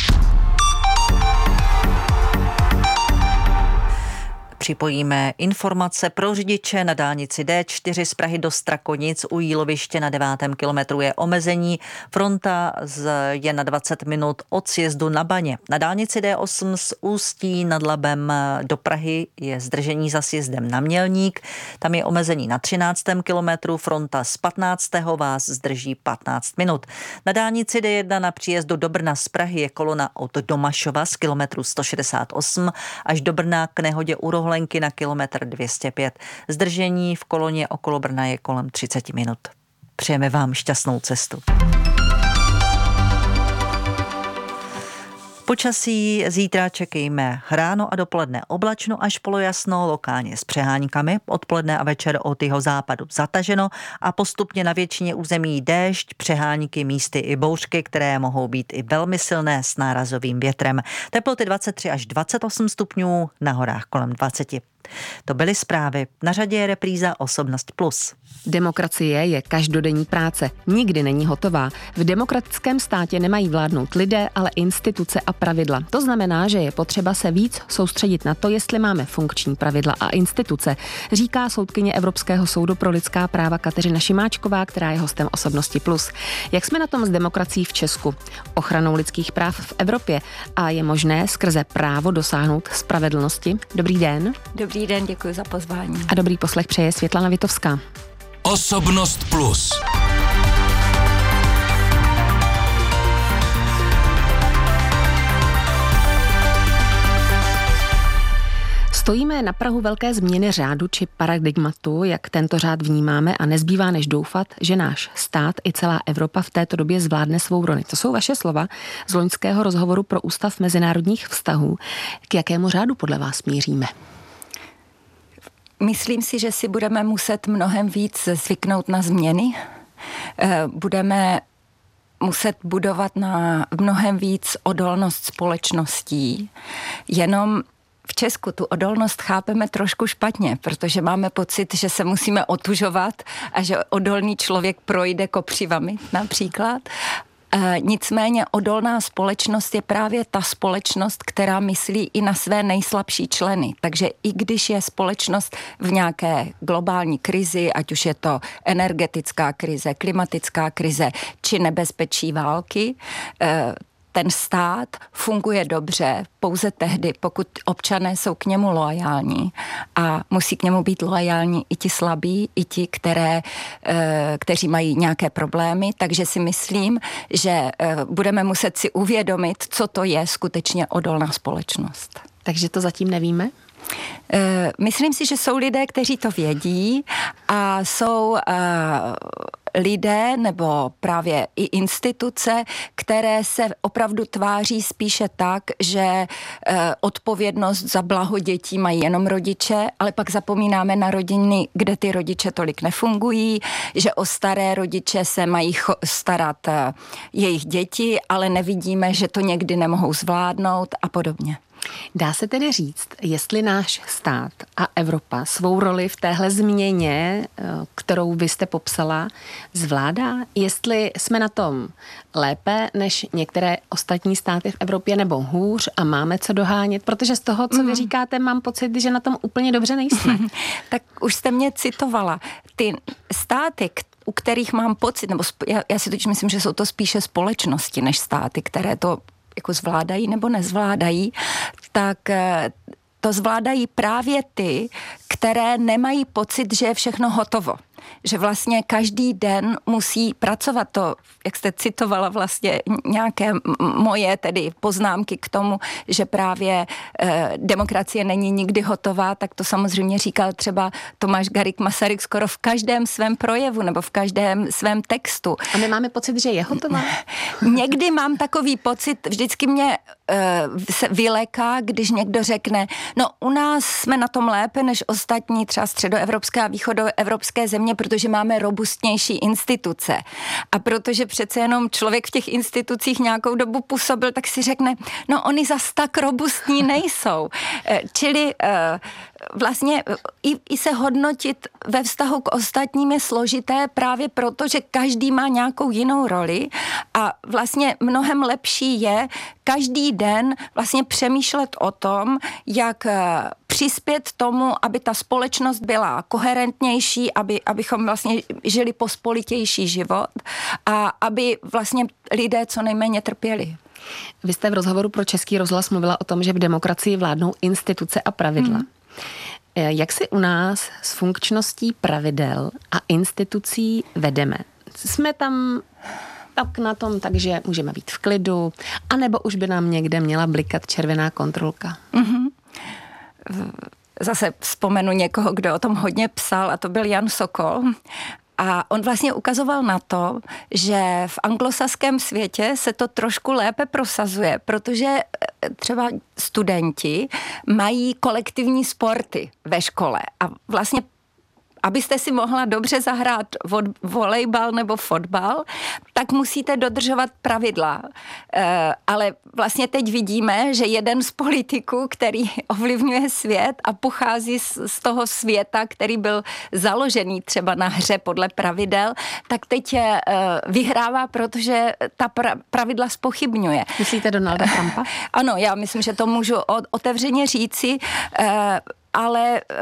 Připojíme informace pro řidiče na dálnici D čtyři z Prahy do Strakonic. U Jíloviště na devátém kilometru je omezení. Fronta je na dvacet minut od sjezdu na Baně. Na dálnici D osm z Ústí nad Labem do Prahy je zdržení za sjezdem na Mělník. Tam je omezení na třináctém kilometru. Fronta z patnáctého vás zdrží patnáct minut. Na dálnici D jedna na příjezdu do Brna z Prahy je kolona od Domašova z kilometru sto šedesát osm až do Brna k nehodě u Rohlenky na kilometr dvě stě pět. Zdržení v koloně okolo Brna je kolem třicet minut. Přejeme vám šťastnou cestu. Počasí zítra čekejme ráno a dopoledne oblačno až polojasno, lokálně s přeháňkami, odpoledne a večer od jeho západu zataženo a postupně na většině území déšť, přeháňky, místy i bouřky, které mohou být i velmi silné s nárazovým větrem. Teploty dvacet tři až dvacet osm stupňů, na horách kolem dvacet. To byly zprávy. Na řadě je repríza Osobnost plus. Demokracie je každodenní práce, nikdy není hotová. V demokratickém státě nemají vládnout lidé, ale instituce a pravidla. To znamená, že je potřeba se víc soustředit na to, jestli máme funkční pravidla a instituce, říká soudkyně Evropského soudu pro lidská práva Kateřina Šimáčková, která je hostem Osobnosti plus. Jak jsme na tom s demokracií v Česku, ochranou lidských práv v Evropě a je možné skrze právo dosáhnout spravedlnosti? Dobrý den. Dobrý den, děkuji za pozvání. A dobrý poslech přeje Světlana Vitovská. Osobnost plus. Stojíme na prahu velké změny řádu či paradigmatu, jak tento řád vnímáme a nezbývá než doufat, že náš stát i celá Evropa v této době zvládne svou roli. To jsou vaše slova z loňského rozhovoru pro Ústav mezinárodních vztahů. K jakému řádu podle vás míříme? Myslím si, že si budeme muset mnohem víc zvyknout na změny. Budeme muset budovat na mnohem víc odolnost společností. Jenom v Česku tu odolnost chápeme trošku špatně, protože máme pocit, že se musíme otužovat a že odolný člověk projde kopřivami například. E, nicméně odolná společnost je právě ta společnost, která myslí i na své nejslabší členy. Takže i když je společnost v nějaké globální krizi, ať už je to energetická krize, klimatická krize či nebezpečí války, e, ten stát funguje dobře pouze tehdy, pokud občané jsou k němu loajální a musí k němu být loajální i ti slabí, i ti, které, kteří mají nějaké problémy, takže si myslím, že budeme muset si uvědomit, co to je skutečně odolná společnost. Takže to zatím nevíme? Myslím si, že jsou lidé, kteří to vědí a jsou lidé nebo právě i instituce, které se opravdu tváří spíše tak, že odpovědnost za blaho dětí mají jenom rodiče, ale pak zapomínáme na rodiny, kde ty rodiče tolik nefungují, že o staré rodiče se mají starat jejich děti, ale nevidíme, že to někdy nemohou zvládnout a podobně. Dá se tedy říct, jestli náš stát a Evropa svou roli v téhle změně, kterou vy jste popsala, zvládá? Jestli jsme na tom lépe než některé ostatní státy v Evropě nebo hůř a máme co dohánět? Protože z toho, co vy říkáte, mám pocit, že na tom úplně dobře nejsme. Tak už jste mě citovala. Ty státy, u kterých mám pocit, nebo já, já si totiž myslím, že jsou to spíše společnosti než státy, které to jako zvládají nebo nezvládají, tak to zvládají právě ty, které nemají pocit, že je všechno hotovo. Že vlastně každý den musí pracovat. To, jak jste citovala vlastně nějaké moje tedy poznámky k tomu, že právě eh, demokracie není nikdy hotová, tak to samozřejmě říkal třeba Tomáš Garrigue Masaryk skoro v každém svém projevu nebo v každém svém textu. A my máme pocit, že je hotová? Někdy mám takový pocit, vždycky mě eh, se vyleká, když někdo řekne, no u nás jsme na tom lépe než ostatní třeba středoevropské a východoevropské země, protože máme robustnější instituce. A protože přece jenom člověk v těch institucích nějakou dobu působil, tak si řekne, no oni zas tak robustní nejsou. Čili vlastně i, i se hodnotit ve vztahu k ostatním je složité právě proto, že každý má nějakou jinou roli a vlastně mnohem lepší je každý den vlastně přemýšlet o tom, jak přispět tomu, aby ta společnost byla koherentnější, aby, abychom vlastně žili pospolitější život a aby vlastně lidé co nejméně trpěli. Vy jste v rozhovoru pro Český rozhlas mluvila o tom, že v demokracii vládnou instituce a pravidla. Hmm. Jak si u nás s funkčností pravidel a institucí vedeme? Jsme tam tak na tom, takže můžeme být v klidu, anebo už by nám někde měla blikat červená kontrolka? Mm-hmm. Zase vzpomenu někoho, kdo o tom hodně psal, a to byl Jan Sokol. A on vlastně ukazoval na to, že v anglosaském světě se to trošku lépe prosazuje, protože třeba studenti mají kolektivní sporty ve škole a vlastně abyste si mohla dobře zahrát volejbal nebo fotbal, tak musíte dodržovat pravidla. E, ale vlastně teď vidíme, že jeden z politiků, který ovlivňuje svět a pochází z, z toho světa, který byl založený třeba na hře podle pravidel, tak teď e, vyhrává, protože ta pra, pravidla zpochybňuje. Myslíte Donalda Trumpa? Ano, já myslím, že to můžu otevřeně říci, e, ale e,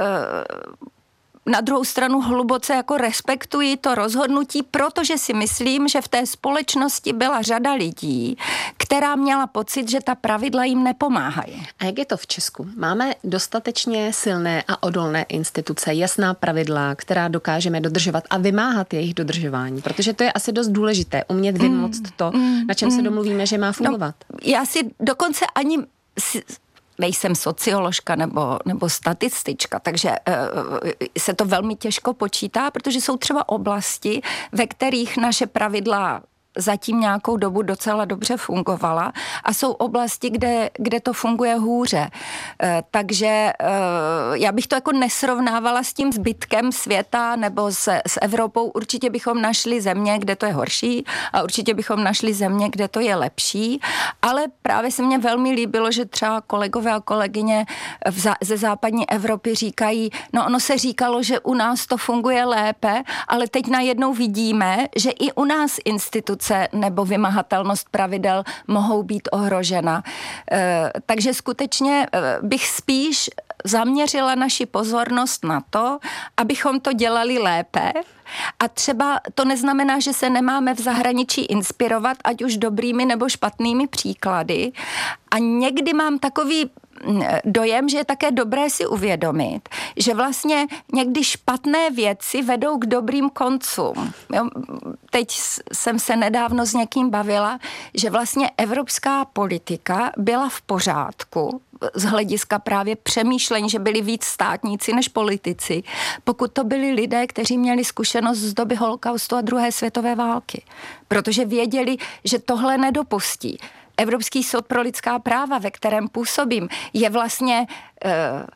na druhou stranu hluboce jako respektuji to rozhodnutí, protože si myslím, že v té společnosti byla řada lidí, která měla pocit, že ta pravidla jim nepomáhají. A jak je to v Česku? Máme dostatečně silné a odolné instituce, jasná pravidla, která dokážeme dodržovat a vymáhat jejich dodržování, protože to je asi dost důležité, umět vymoct to, mm, na čem mm, se domluvíme, že má fungovat. No, já si dokonce ani si, nejsem socioložka nebo, nebo statistička, takže uh, se to velmi těžko počítá, protože jsou třeba oblasti, ve kterých naše pravidla zatím nějakou dobu docela dobře fungovala a jsou oblasti, kde, kde to funguje hůře. E, takže e, já bych to jako nesrovnávala s tím zbytkem světa nebo s, s Evropou. Určitě bychom našli země, kde to je horší a určitě bychom našli země, kde to je lepší, ale právě se mně velmi líbilo, že třeba kolegové a kolegyně v zá, ze západní Evropy říkají, no ono se říkalo, že u nás to funguje lépe, ale teď najednou vidíme, že i u nás instituce nebo vymahatelnost pravidel mohou být ohrožena. E, takže skutečně bych spíš zaměřila naši pozornost na to, abychom to dělali lépe. A třeba to neznamená, že se nemáme v zahraničí inspirovat, ať už dobrými nebo špatnými příklady. A někdy mám takový dojem, že je také dobré si uvědomit, že vlastně někdy špatné věci vedou k dobrým koncům. Jo? Teď jsem se nedávno s někým bavila, že vlastně evropská politika byla v pořádku z hlediska právě přemýšlení, že byli víc státníci než politici, pokud to byli lidé, kteří měli zkušenost z doby holokaustu a druhé světové války. Protože věděli, že tohle nedopustí. Evropský soud pro lidská práva, ve kterém působím, je vlastně e,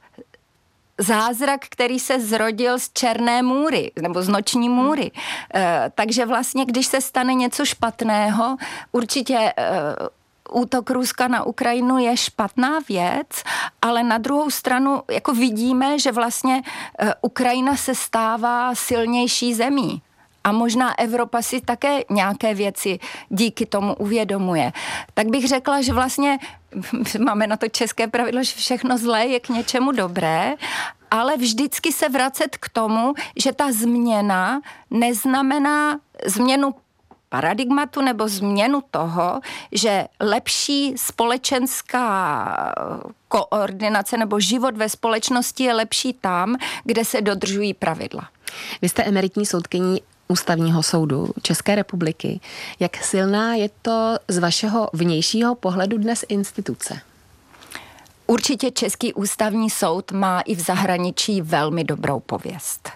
zázrak, který se zrodil z Černé můry, nebo z Noční můry. E, takže vlastně, když se stane něco špatného, určitě e, útok Ruska na Ukrajinu je špatná věc, ale na druhou stranu jako vidíme, že vlastně e, Ukrajina se stává silnější zemí. A možná Evropa si také nějaké věci díky tomu uvědomuje. Tak bych řekla, že vlastně máme na to české pravidlo, že všechno zlé je k něčemu dobré, ale vždycky se vracet k tomu, že ta změna neznamená změnu paradigmatu nebo změnu toho, že lepší společenská koordinace nebo život ve společnosti je lepší tam, kde se dodržují pravidla. Vy jste emeritní soudkyní Ústavního soudu České republiky. Jak silná je to z vašeho vnějšího pohledu dnes instituce? Určitě Český ústavní soud má i v zahraničí velmi dobrou pověst.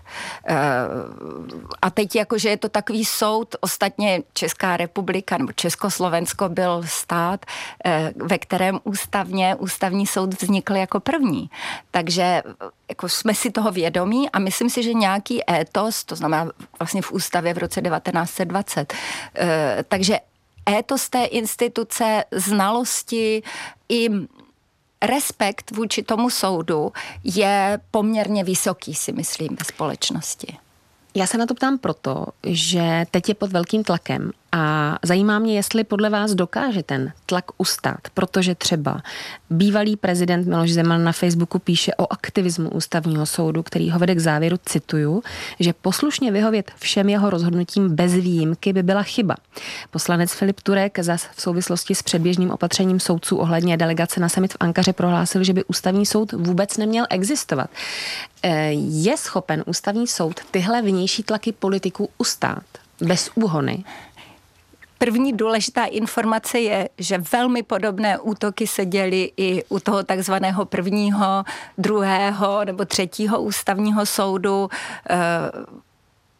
A teď jakože je to takový soud, ostatně Česká republika nebo Československo byl stát, ve kterém ústavně ústavní soud vznikl jako první. Takže jako jsme si toho vědomí a myslím si, že nějaký étos, to znamená vlastně v ústavě v roce devatenáct set dvacet, takže étos té instituce, znalosti i respekt vůči tomu soudu je poměrně vysoký, si myslím, ve společnosti. Já se na to ptám proto, že teď je pod velkým tlakem a zajímá mě, jestli podle vás dokáže ten tlak ustát, protože třeba bývalý prezident Miloš Zeman na Facebooku píše o aktivismu ústavního soudu, který ho vede k závěru, cituju, že poslušně vyhovět všem jeho rozhodnutím bez výjimky by byla chyba. Poslanec Filip Turek zas v souvislosti s předběžným opatřením soudců ohledně delegace na summit v Ankaře prohlásil, že by ústavní soud vůbec neměl existovat. Je schopen ústavní soud tyhle vnější tlaky politiků ustát bez úhony? První důležitá informace je, že velmi podobné útoky se děly i u toho takzvaného prvního, druhého nebo třetího ústavního soudu.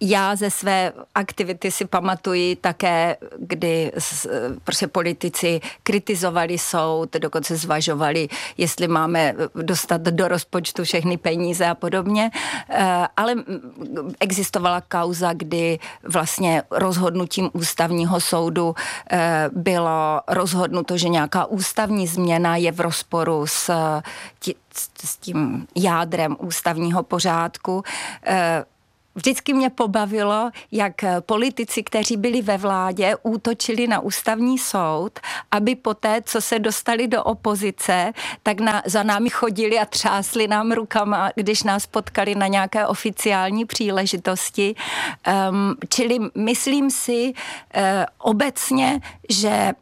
Já ze své aktivity si pamatuji také, kdy prostě politici kritizovali soud, dokonce zvažovali, jestli máme dostat do rozpočtu všechny peníze a podobně, ale existovala kauza, kdy vlastně rozhodnutím ústavního soudu bylo rozhodnuto, že nějaká ústavní změna je v rozporu s, tí, s tím jádrem ústavního pořádku. Vždycky mě pobavilo, jak politici, kteří byli ve vládě, útočili na ústavní soud, aby poté, co se dostali do opozice, tak na, za námi chodili a třásli nám rukama, když nás potkali na nějaké oficiální příležitosti. Um, čili myslím si uh, obecně, že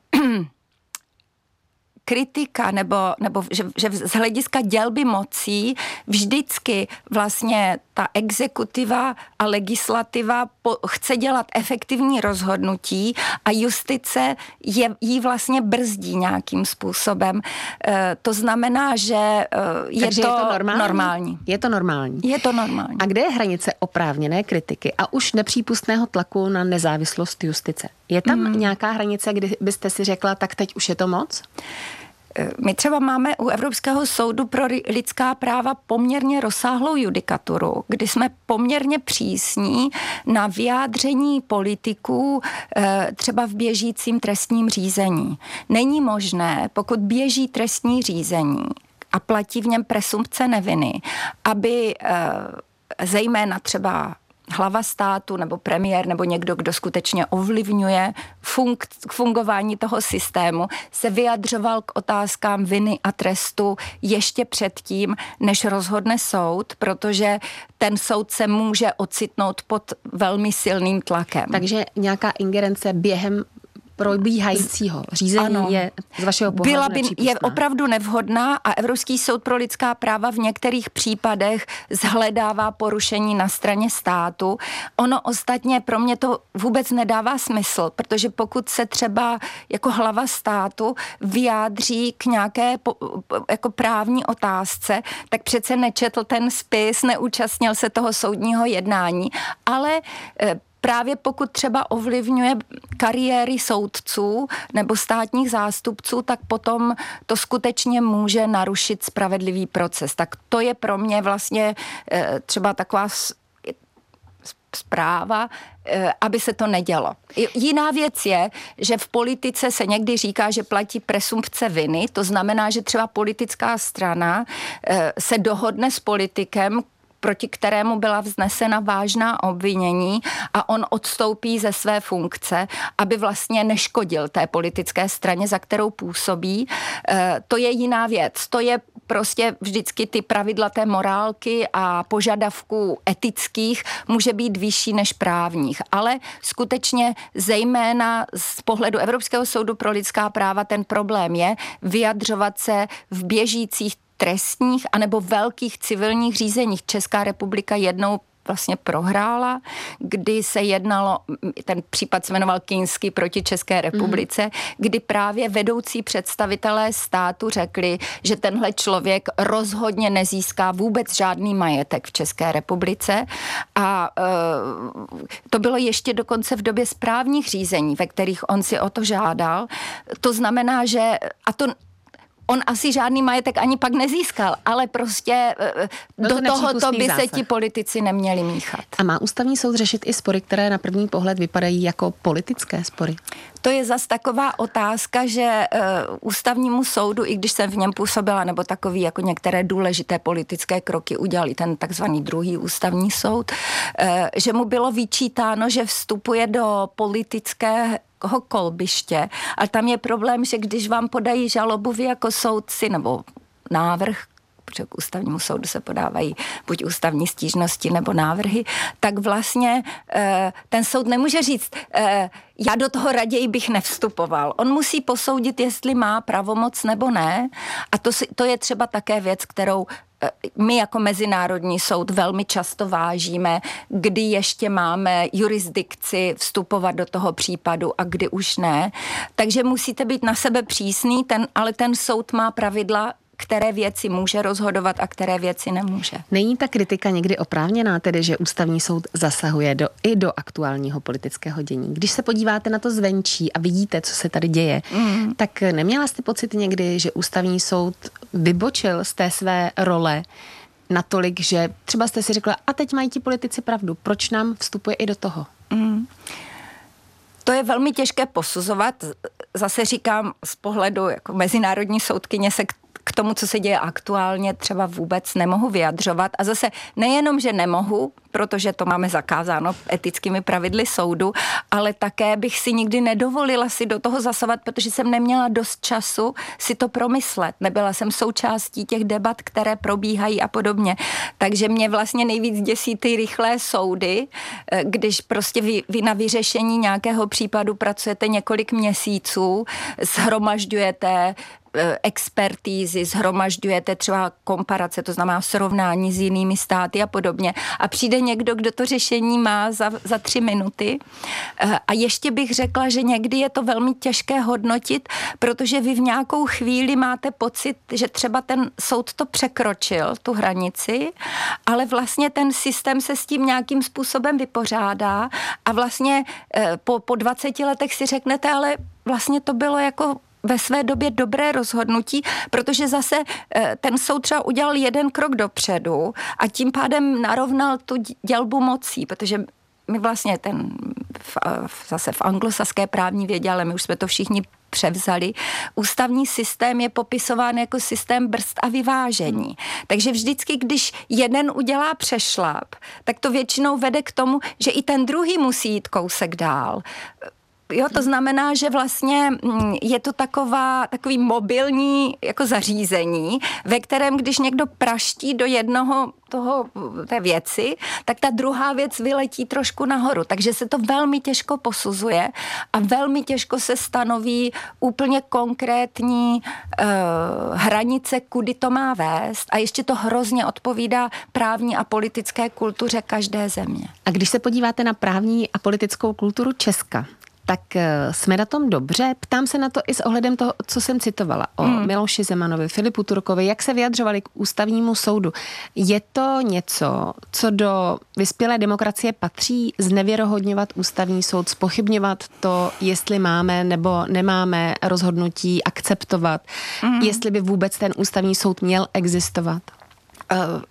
kritika nebo, nebo že, že z hlediska dělby mocí vždycky vlastně ta exekutiva a legislativa po, chce dělat efektivní rozhodnutí a justice je, jí vlastně brzdí nějakým způsobem. E, to znamená, že e, je, to je to normální? normální. Je to normální. Je to normální. A kde je hranice oprávněné kritiky a už nepřípustného tlaku na nezávislost justice? Je tam mm. nějaká hranice, kdy byste si řekla, tak teď už je to moc? My třeba máme u Evropského soudu pro lidská práva poměrně rozsáhlou judikaturu, kdy jsme poměrně přísní na vyjádření politiků třeba v běžícím trestním řízení. Není možné, pokud běží trestní řízení a platí v něm presumpce neviny, aby zejména třeba hlava státu nebo premiér nebo někdo, kdo skutečně ovlivňuje funk- fungování toho systému, se vyjadřoval k otázkám viny a trestu ještě předtím, než rozhodne soud, protože ten soud se může ocitnout pod velmi silným tlakem. Takže nějaká ingerence během probíhajícího řízení ano. je z vašeho pohledu Byla by, nepřípustná. Je opravdu nevhodná a Evropský soud pro lidská práva v některých případech zhledává porušení na straně státu. Ono ostatně pro mě to vůbec nedává smysl, protože pokud se třeba jako hlava státu vyjádří k nějaké po, jako právní otázce, tak přece nečetl ten spis, neúčastnil se toho soudního jednání, ale právě pokud třeba ovlivňuje kariéry soudců nebo státních zástupců, tak potom to skutečně může narušit spravedlivý proces. Tak to je pro mě vlastně třeba taková zpráva, aby se to nedělo. Jiná věc je, že v politice se někdy říká, že platí presumpce viny, to znamená, že třeba politická strana se dohodne s politikem, proti kterému byla vznesena vážná obvinění a on odstoupí ze své funkce, aby vlastně neškodil té politické straně, za kterou působí. E, to je jiná věc. To je prostě vždycky ty pravidla té morálky a požadavků etických může být vyšší než právních. Ale skutečně zejména z pohledu Evropského soudu pro lidská práva ten problém je vyjadřovat se v běžících trestních anebo velkých civilních řízeních. Česká republika jednou vlastně prohrála, kdy se jednalo, ten případ se jmenoval Kinský proti České republice, mm. kdy právě vedoucí představitelé státu řekli, že tenhle člověk rozhodně nezíská vůbec žádný majetek v České republice a e, to bylo ještě dokonce v době správních řízení, ve kterých on si o to žádal. To znamená, že a to on asi žádný majetek ani pak nezískal, ale prostě no to do tohoto by zásah. Se ti politici neměli míchat. A má ústavní soud řešit i spory, které na první pohled vypadají jako politické spory? To je zas taková otázka, že uh, ústavnímu soudu, i když jsem v něm působila, nebo takový jako některé důležité politické kroky udělali ten takzvaný druhý ústavní soud, uh, že mu bylo vyčítáno, že vstupuje do politické kolbiště. A tam je problém, že když vám podají žalobu vy jako soudci nebo návrh, protože k ústavnímu soudu se podávají buď ústavní stížnosti nebo návrhy, tak vlastně e, ten soud nemůže říct, e, já do toho raději bych nevstupoval. On musí posoudit, jestli má pravomoc nebo ne. A to, to je třeba také věc, kterou my jako Mezinárodní soud velmi často vážíme, kdy ještě máme jurisdikci vstupovat do toho případu a kdy už ne. Takže musíte být na sebe přísný, ten, ale ten soud má pravidla, které věci může rozhodovat a které věci nemůže. Není ta kritika někdy oprávněná, tedy, že ústavní soud zasahuje do, i do aktuálního politického dění? Když se podíváte na to zvenčí a vidíte, co se tady děje, mm. tak neměla jste pocit někdy, že ústavní soud vybočil z té své role natolik, že třeba jste si řekla, a teď mají ti politici pravdu, proč nám vstupuje i do toho? Mm. To je velmi těžké posuzovat. Zase říkám, z pohledu jako mezinárodní soudkyně se k k tomu, co se děje aktuálně, třeba vůbec nemohu vyjadřovat. A zase nejenom, že nemohu, protože to máme zakázáno etickými pravidly soudu, ale také bych si nikdy nedovolila si do toho zasahovat, protože jsem neměla dost času si to promyslet. Nebyla jsem součástí těch debat, které probíhají a podobně. Takže mě vlastně nejvíc děsí ty rychlé soudy, když prostě vy, vy na vyřešení nějakého případu pracujete několik měsíců, shromažďujete expertízy, zhromažďujete třeba komparace, to znamená srovnání s jinými státy a podobně. A přijde někdo, kdo to řešení má za, za tři minuty. A ještě bych řekla, že někdy je to velmi těžké hodnotit, protože vy v nějakou chvíli máte pocit, že třeba ten soud to překročil, tu hranici, ale vlastně ten systém se s tím nějakým způsobem vypořádá a vlastně po, po dvaceti letech si řeknete, ale vlastně to bylo jako ve své době dobré rozhodnutí, protože zase ten soud třeba udělal jeden krok dopředu a tím pádem narovnal tu dělbu mocí, protože my vlastně ten v, zase v anglosaské právní vědě, ale my už jsme to všichni převzali. Ústavní systém je popisován jako systém brzd a vyvážení. Takže vždycky, když jeden udělá přešlap, tak to většinou vede k tomu, že i ten druhý musí jít kousek dál. Jo, to znamená, že vlastně je to taková, takový mobilní jako zařízení, ve kterém, když někdo praští do jednoho toho, té věci, tak ta druhá věc vyletí trošku nahoru. Takže se to velmi těžko posuzuje a velmi těžko se stanoví úplně konkrétní uh, hranice, kudy to má vést. A ještě to hrozně odpovídá právní a politické kultuře každé země. A když se podíváte na právní a politickou kulturu Česka, tak jsme na tom dobře. Ptám se na to i s ohledem toho, co jsem citovala o mm. Miloši Zemanovi, Filipu Turkovi, jak se vyjadřovali k ústavnímu soudu. Je to něco, co do vyspělé demokracie patří, znevěrohodňovat ústavní soud, zpochybňovat to, jestli máme nebo nemáme rozhodnutí akceptovat, mm. jestli by vůbec ten ústavní soud měl existovat? Uh,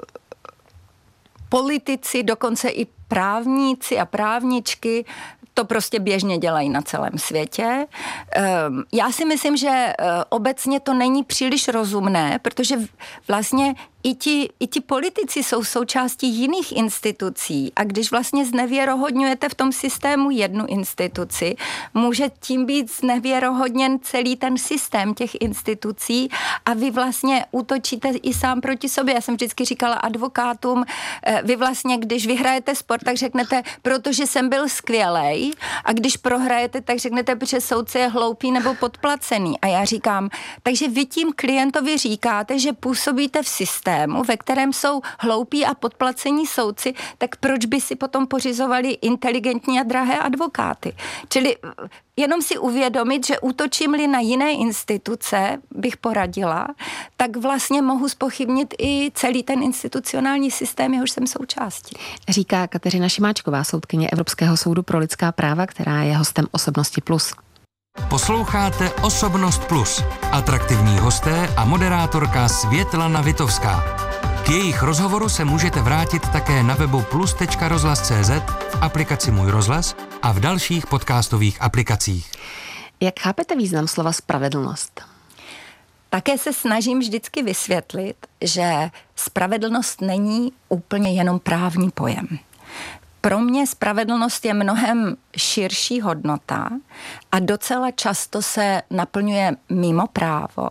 politici, dokonce i právníci a právničky to prostě běžně dělají na celém světě. Já si myslím, že obecně to není příliš rozumné, protože vlastně i ti, i ti politici jsou součástí jiných institucí a když vlastně znevěrohodňujete v tom systému jednu instituci, může tím být znevěrohodněn celý ten systém těch institucí a vy vlastně útočíte i sám proti sobě. Já jsem vždycky říkala advokátům, vy vlastně, když vyhrajete spor, tak řeknete, protože jsem byl skvělej, a když prohrajete, tak řeknete, protože soudce je hloupý nebo podplacený. A já říkám, takže vy tím klientovi říkáte, že působíte v systému, ve kterém jsou hloupí a podplacení soudci, tak proč by si potom pořizovali inteligentní a drahé advokáty? Čili jenom si uvědomit, že útočím-li na jiné instituce, bych poradila, tak vlastně mohu zpochybnit i celý ten institucionální systém, jehož jsem součástí. Říká Kateřina Šimáčková, soudkyně Evropského soudu pro lidská práva, která je hostem Osobnosti plus. Posloucháte Osobnost plus. Atraktivní hosté a moderátorka Světlana Vitovská. K jejich rozhovoru se můžete vrátit také na webu plus tečka rozhlas tečka cé zet, v aplikaci Můj rozhlas a v dalších podcastových aplikacích. Jak chápete význam slova spravedlnost? Také se snažím vždycky vysvětlit, že spravedlnost není úplně jenom právní pojem. Pro mě spravedlnost je mnohem širší hodnota a docela často se naplňuje mimo právo.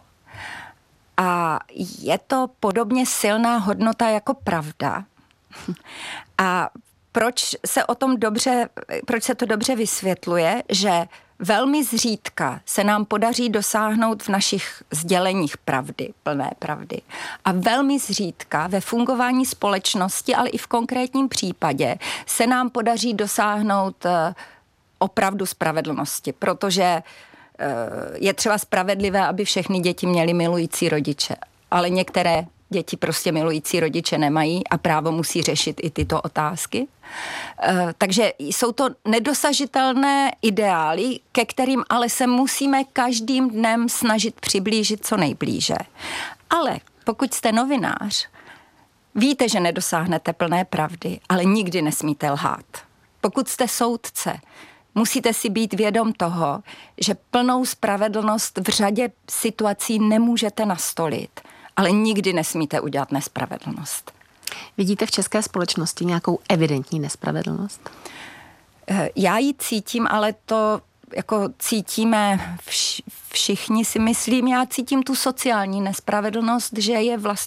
A je to podobně silná hodnota jako pravda. A proč se o tom dobře, proč se to dobře vysvětluje, že velmi zřídka se nám podaří dosáhnout v našich sděleních pravdy, plné pravdy. A velmi zřídka ve fungování společnosti, ale i v konkrétním případě se nám podaří dosáhnout opravdu spravedlnosti, protože je třeba spravedlivé, aby všechny děti měly milující rodiče. ale některé děti prostě milující rodiče nemají a právo musí řešit i tyto otázky. E, takže jsou to nedosažitelné ideály, ke kterým ale se musíme každým dnem snažit přiblížit co nejblíže. Ale pokud jste novinář, víte, že nedosáhnete plné pravdy, ale nikdy nesmíte lhát. Pokud jste soudce, musíte si být vědom toho, že plnou spravedlnost v řadě situací nemůžete nastolit, ale nikdy nesmíte udělat nespravedlnost. Vidíte v české společnosti nějakou evidentní nespravedlnost? Já ji cítím, ale to jako cítíme vš- všichni, si myslím. Já cítím tu sociální nespravedlnost, že je vlastně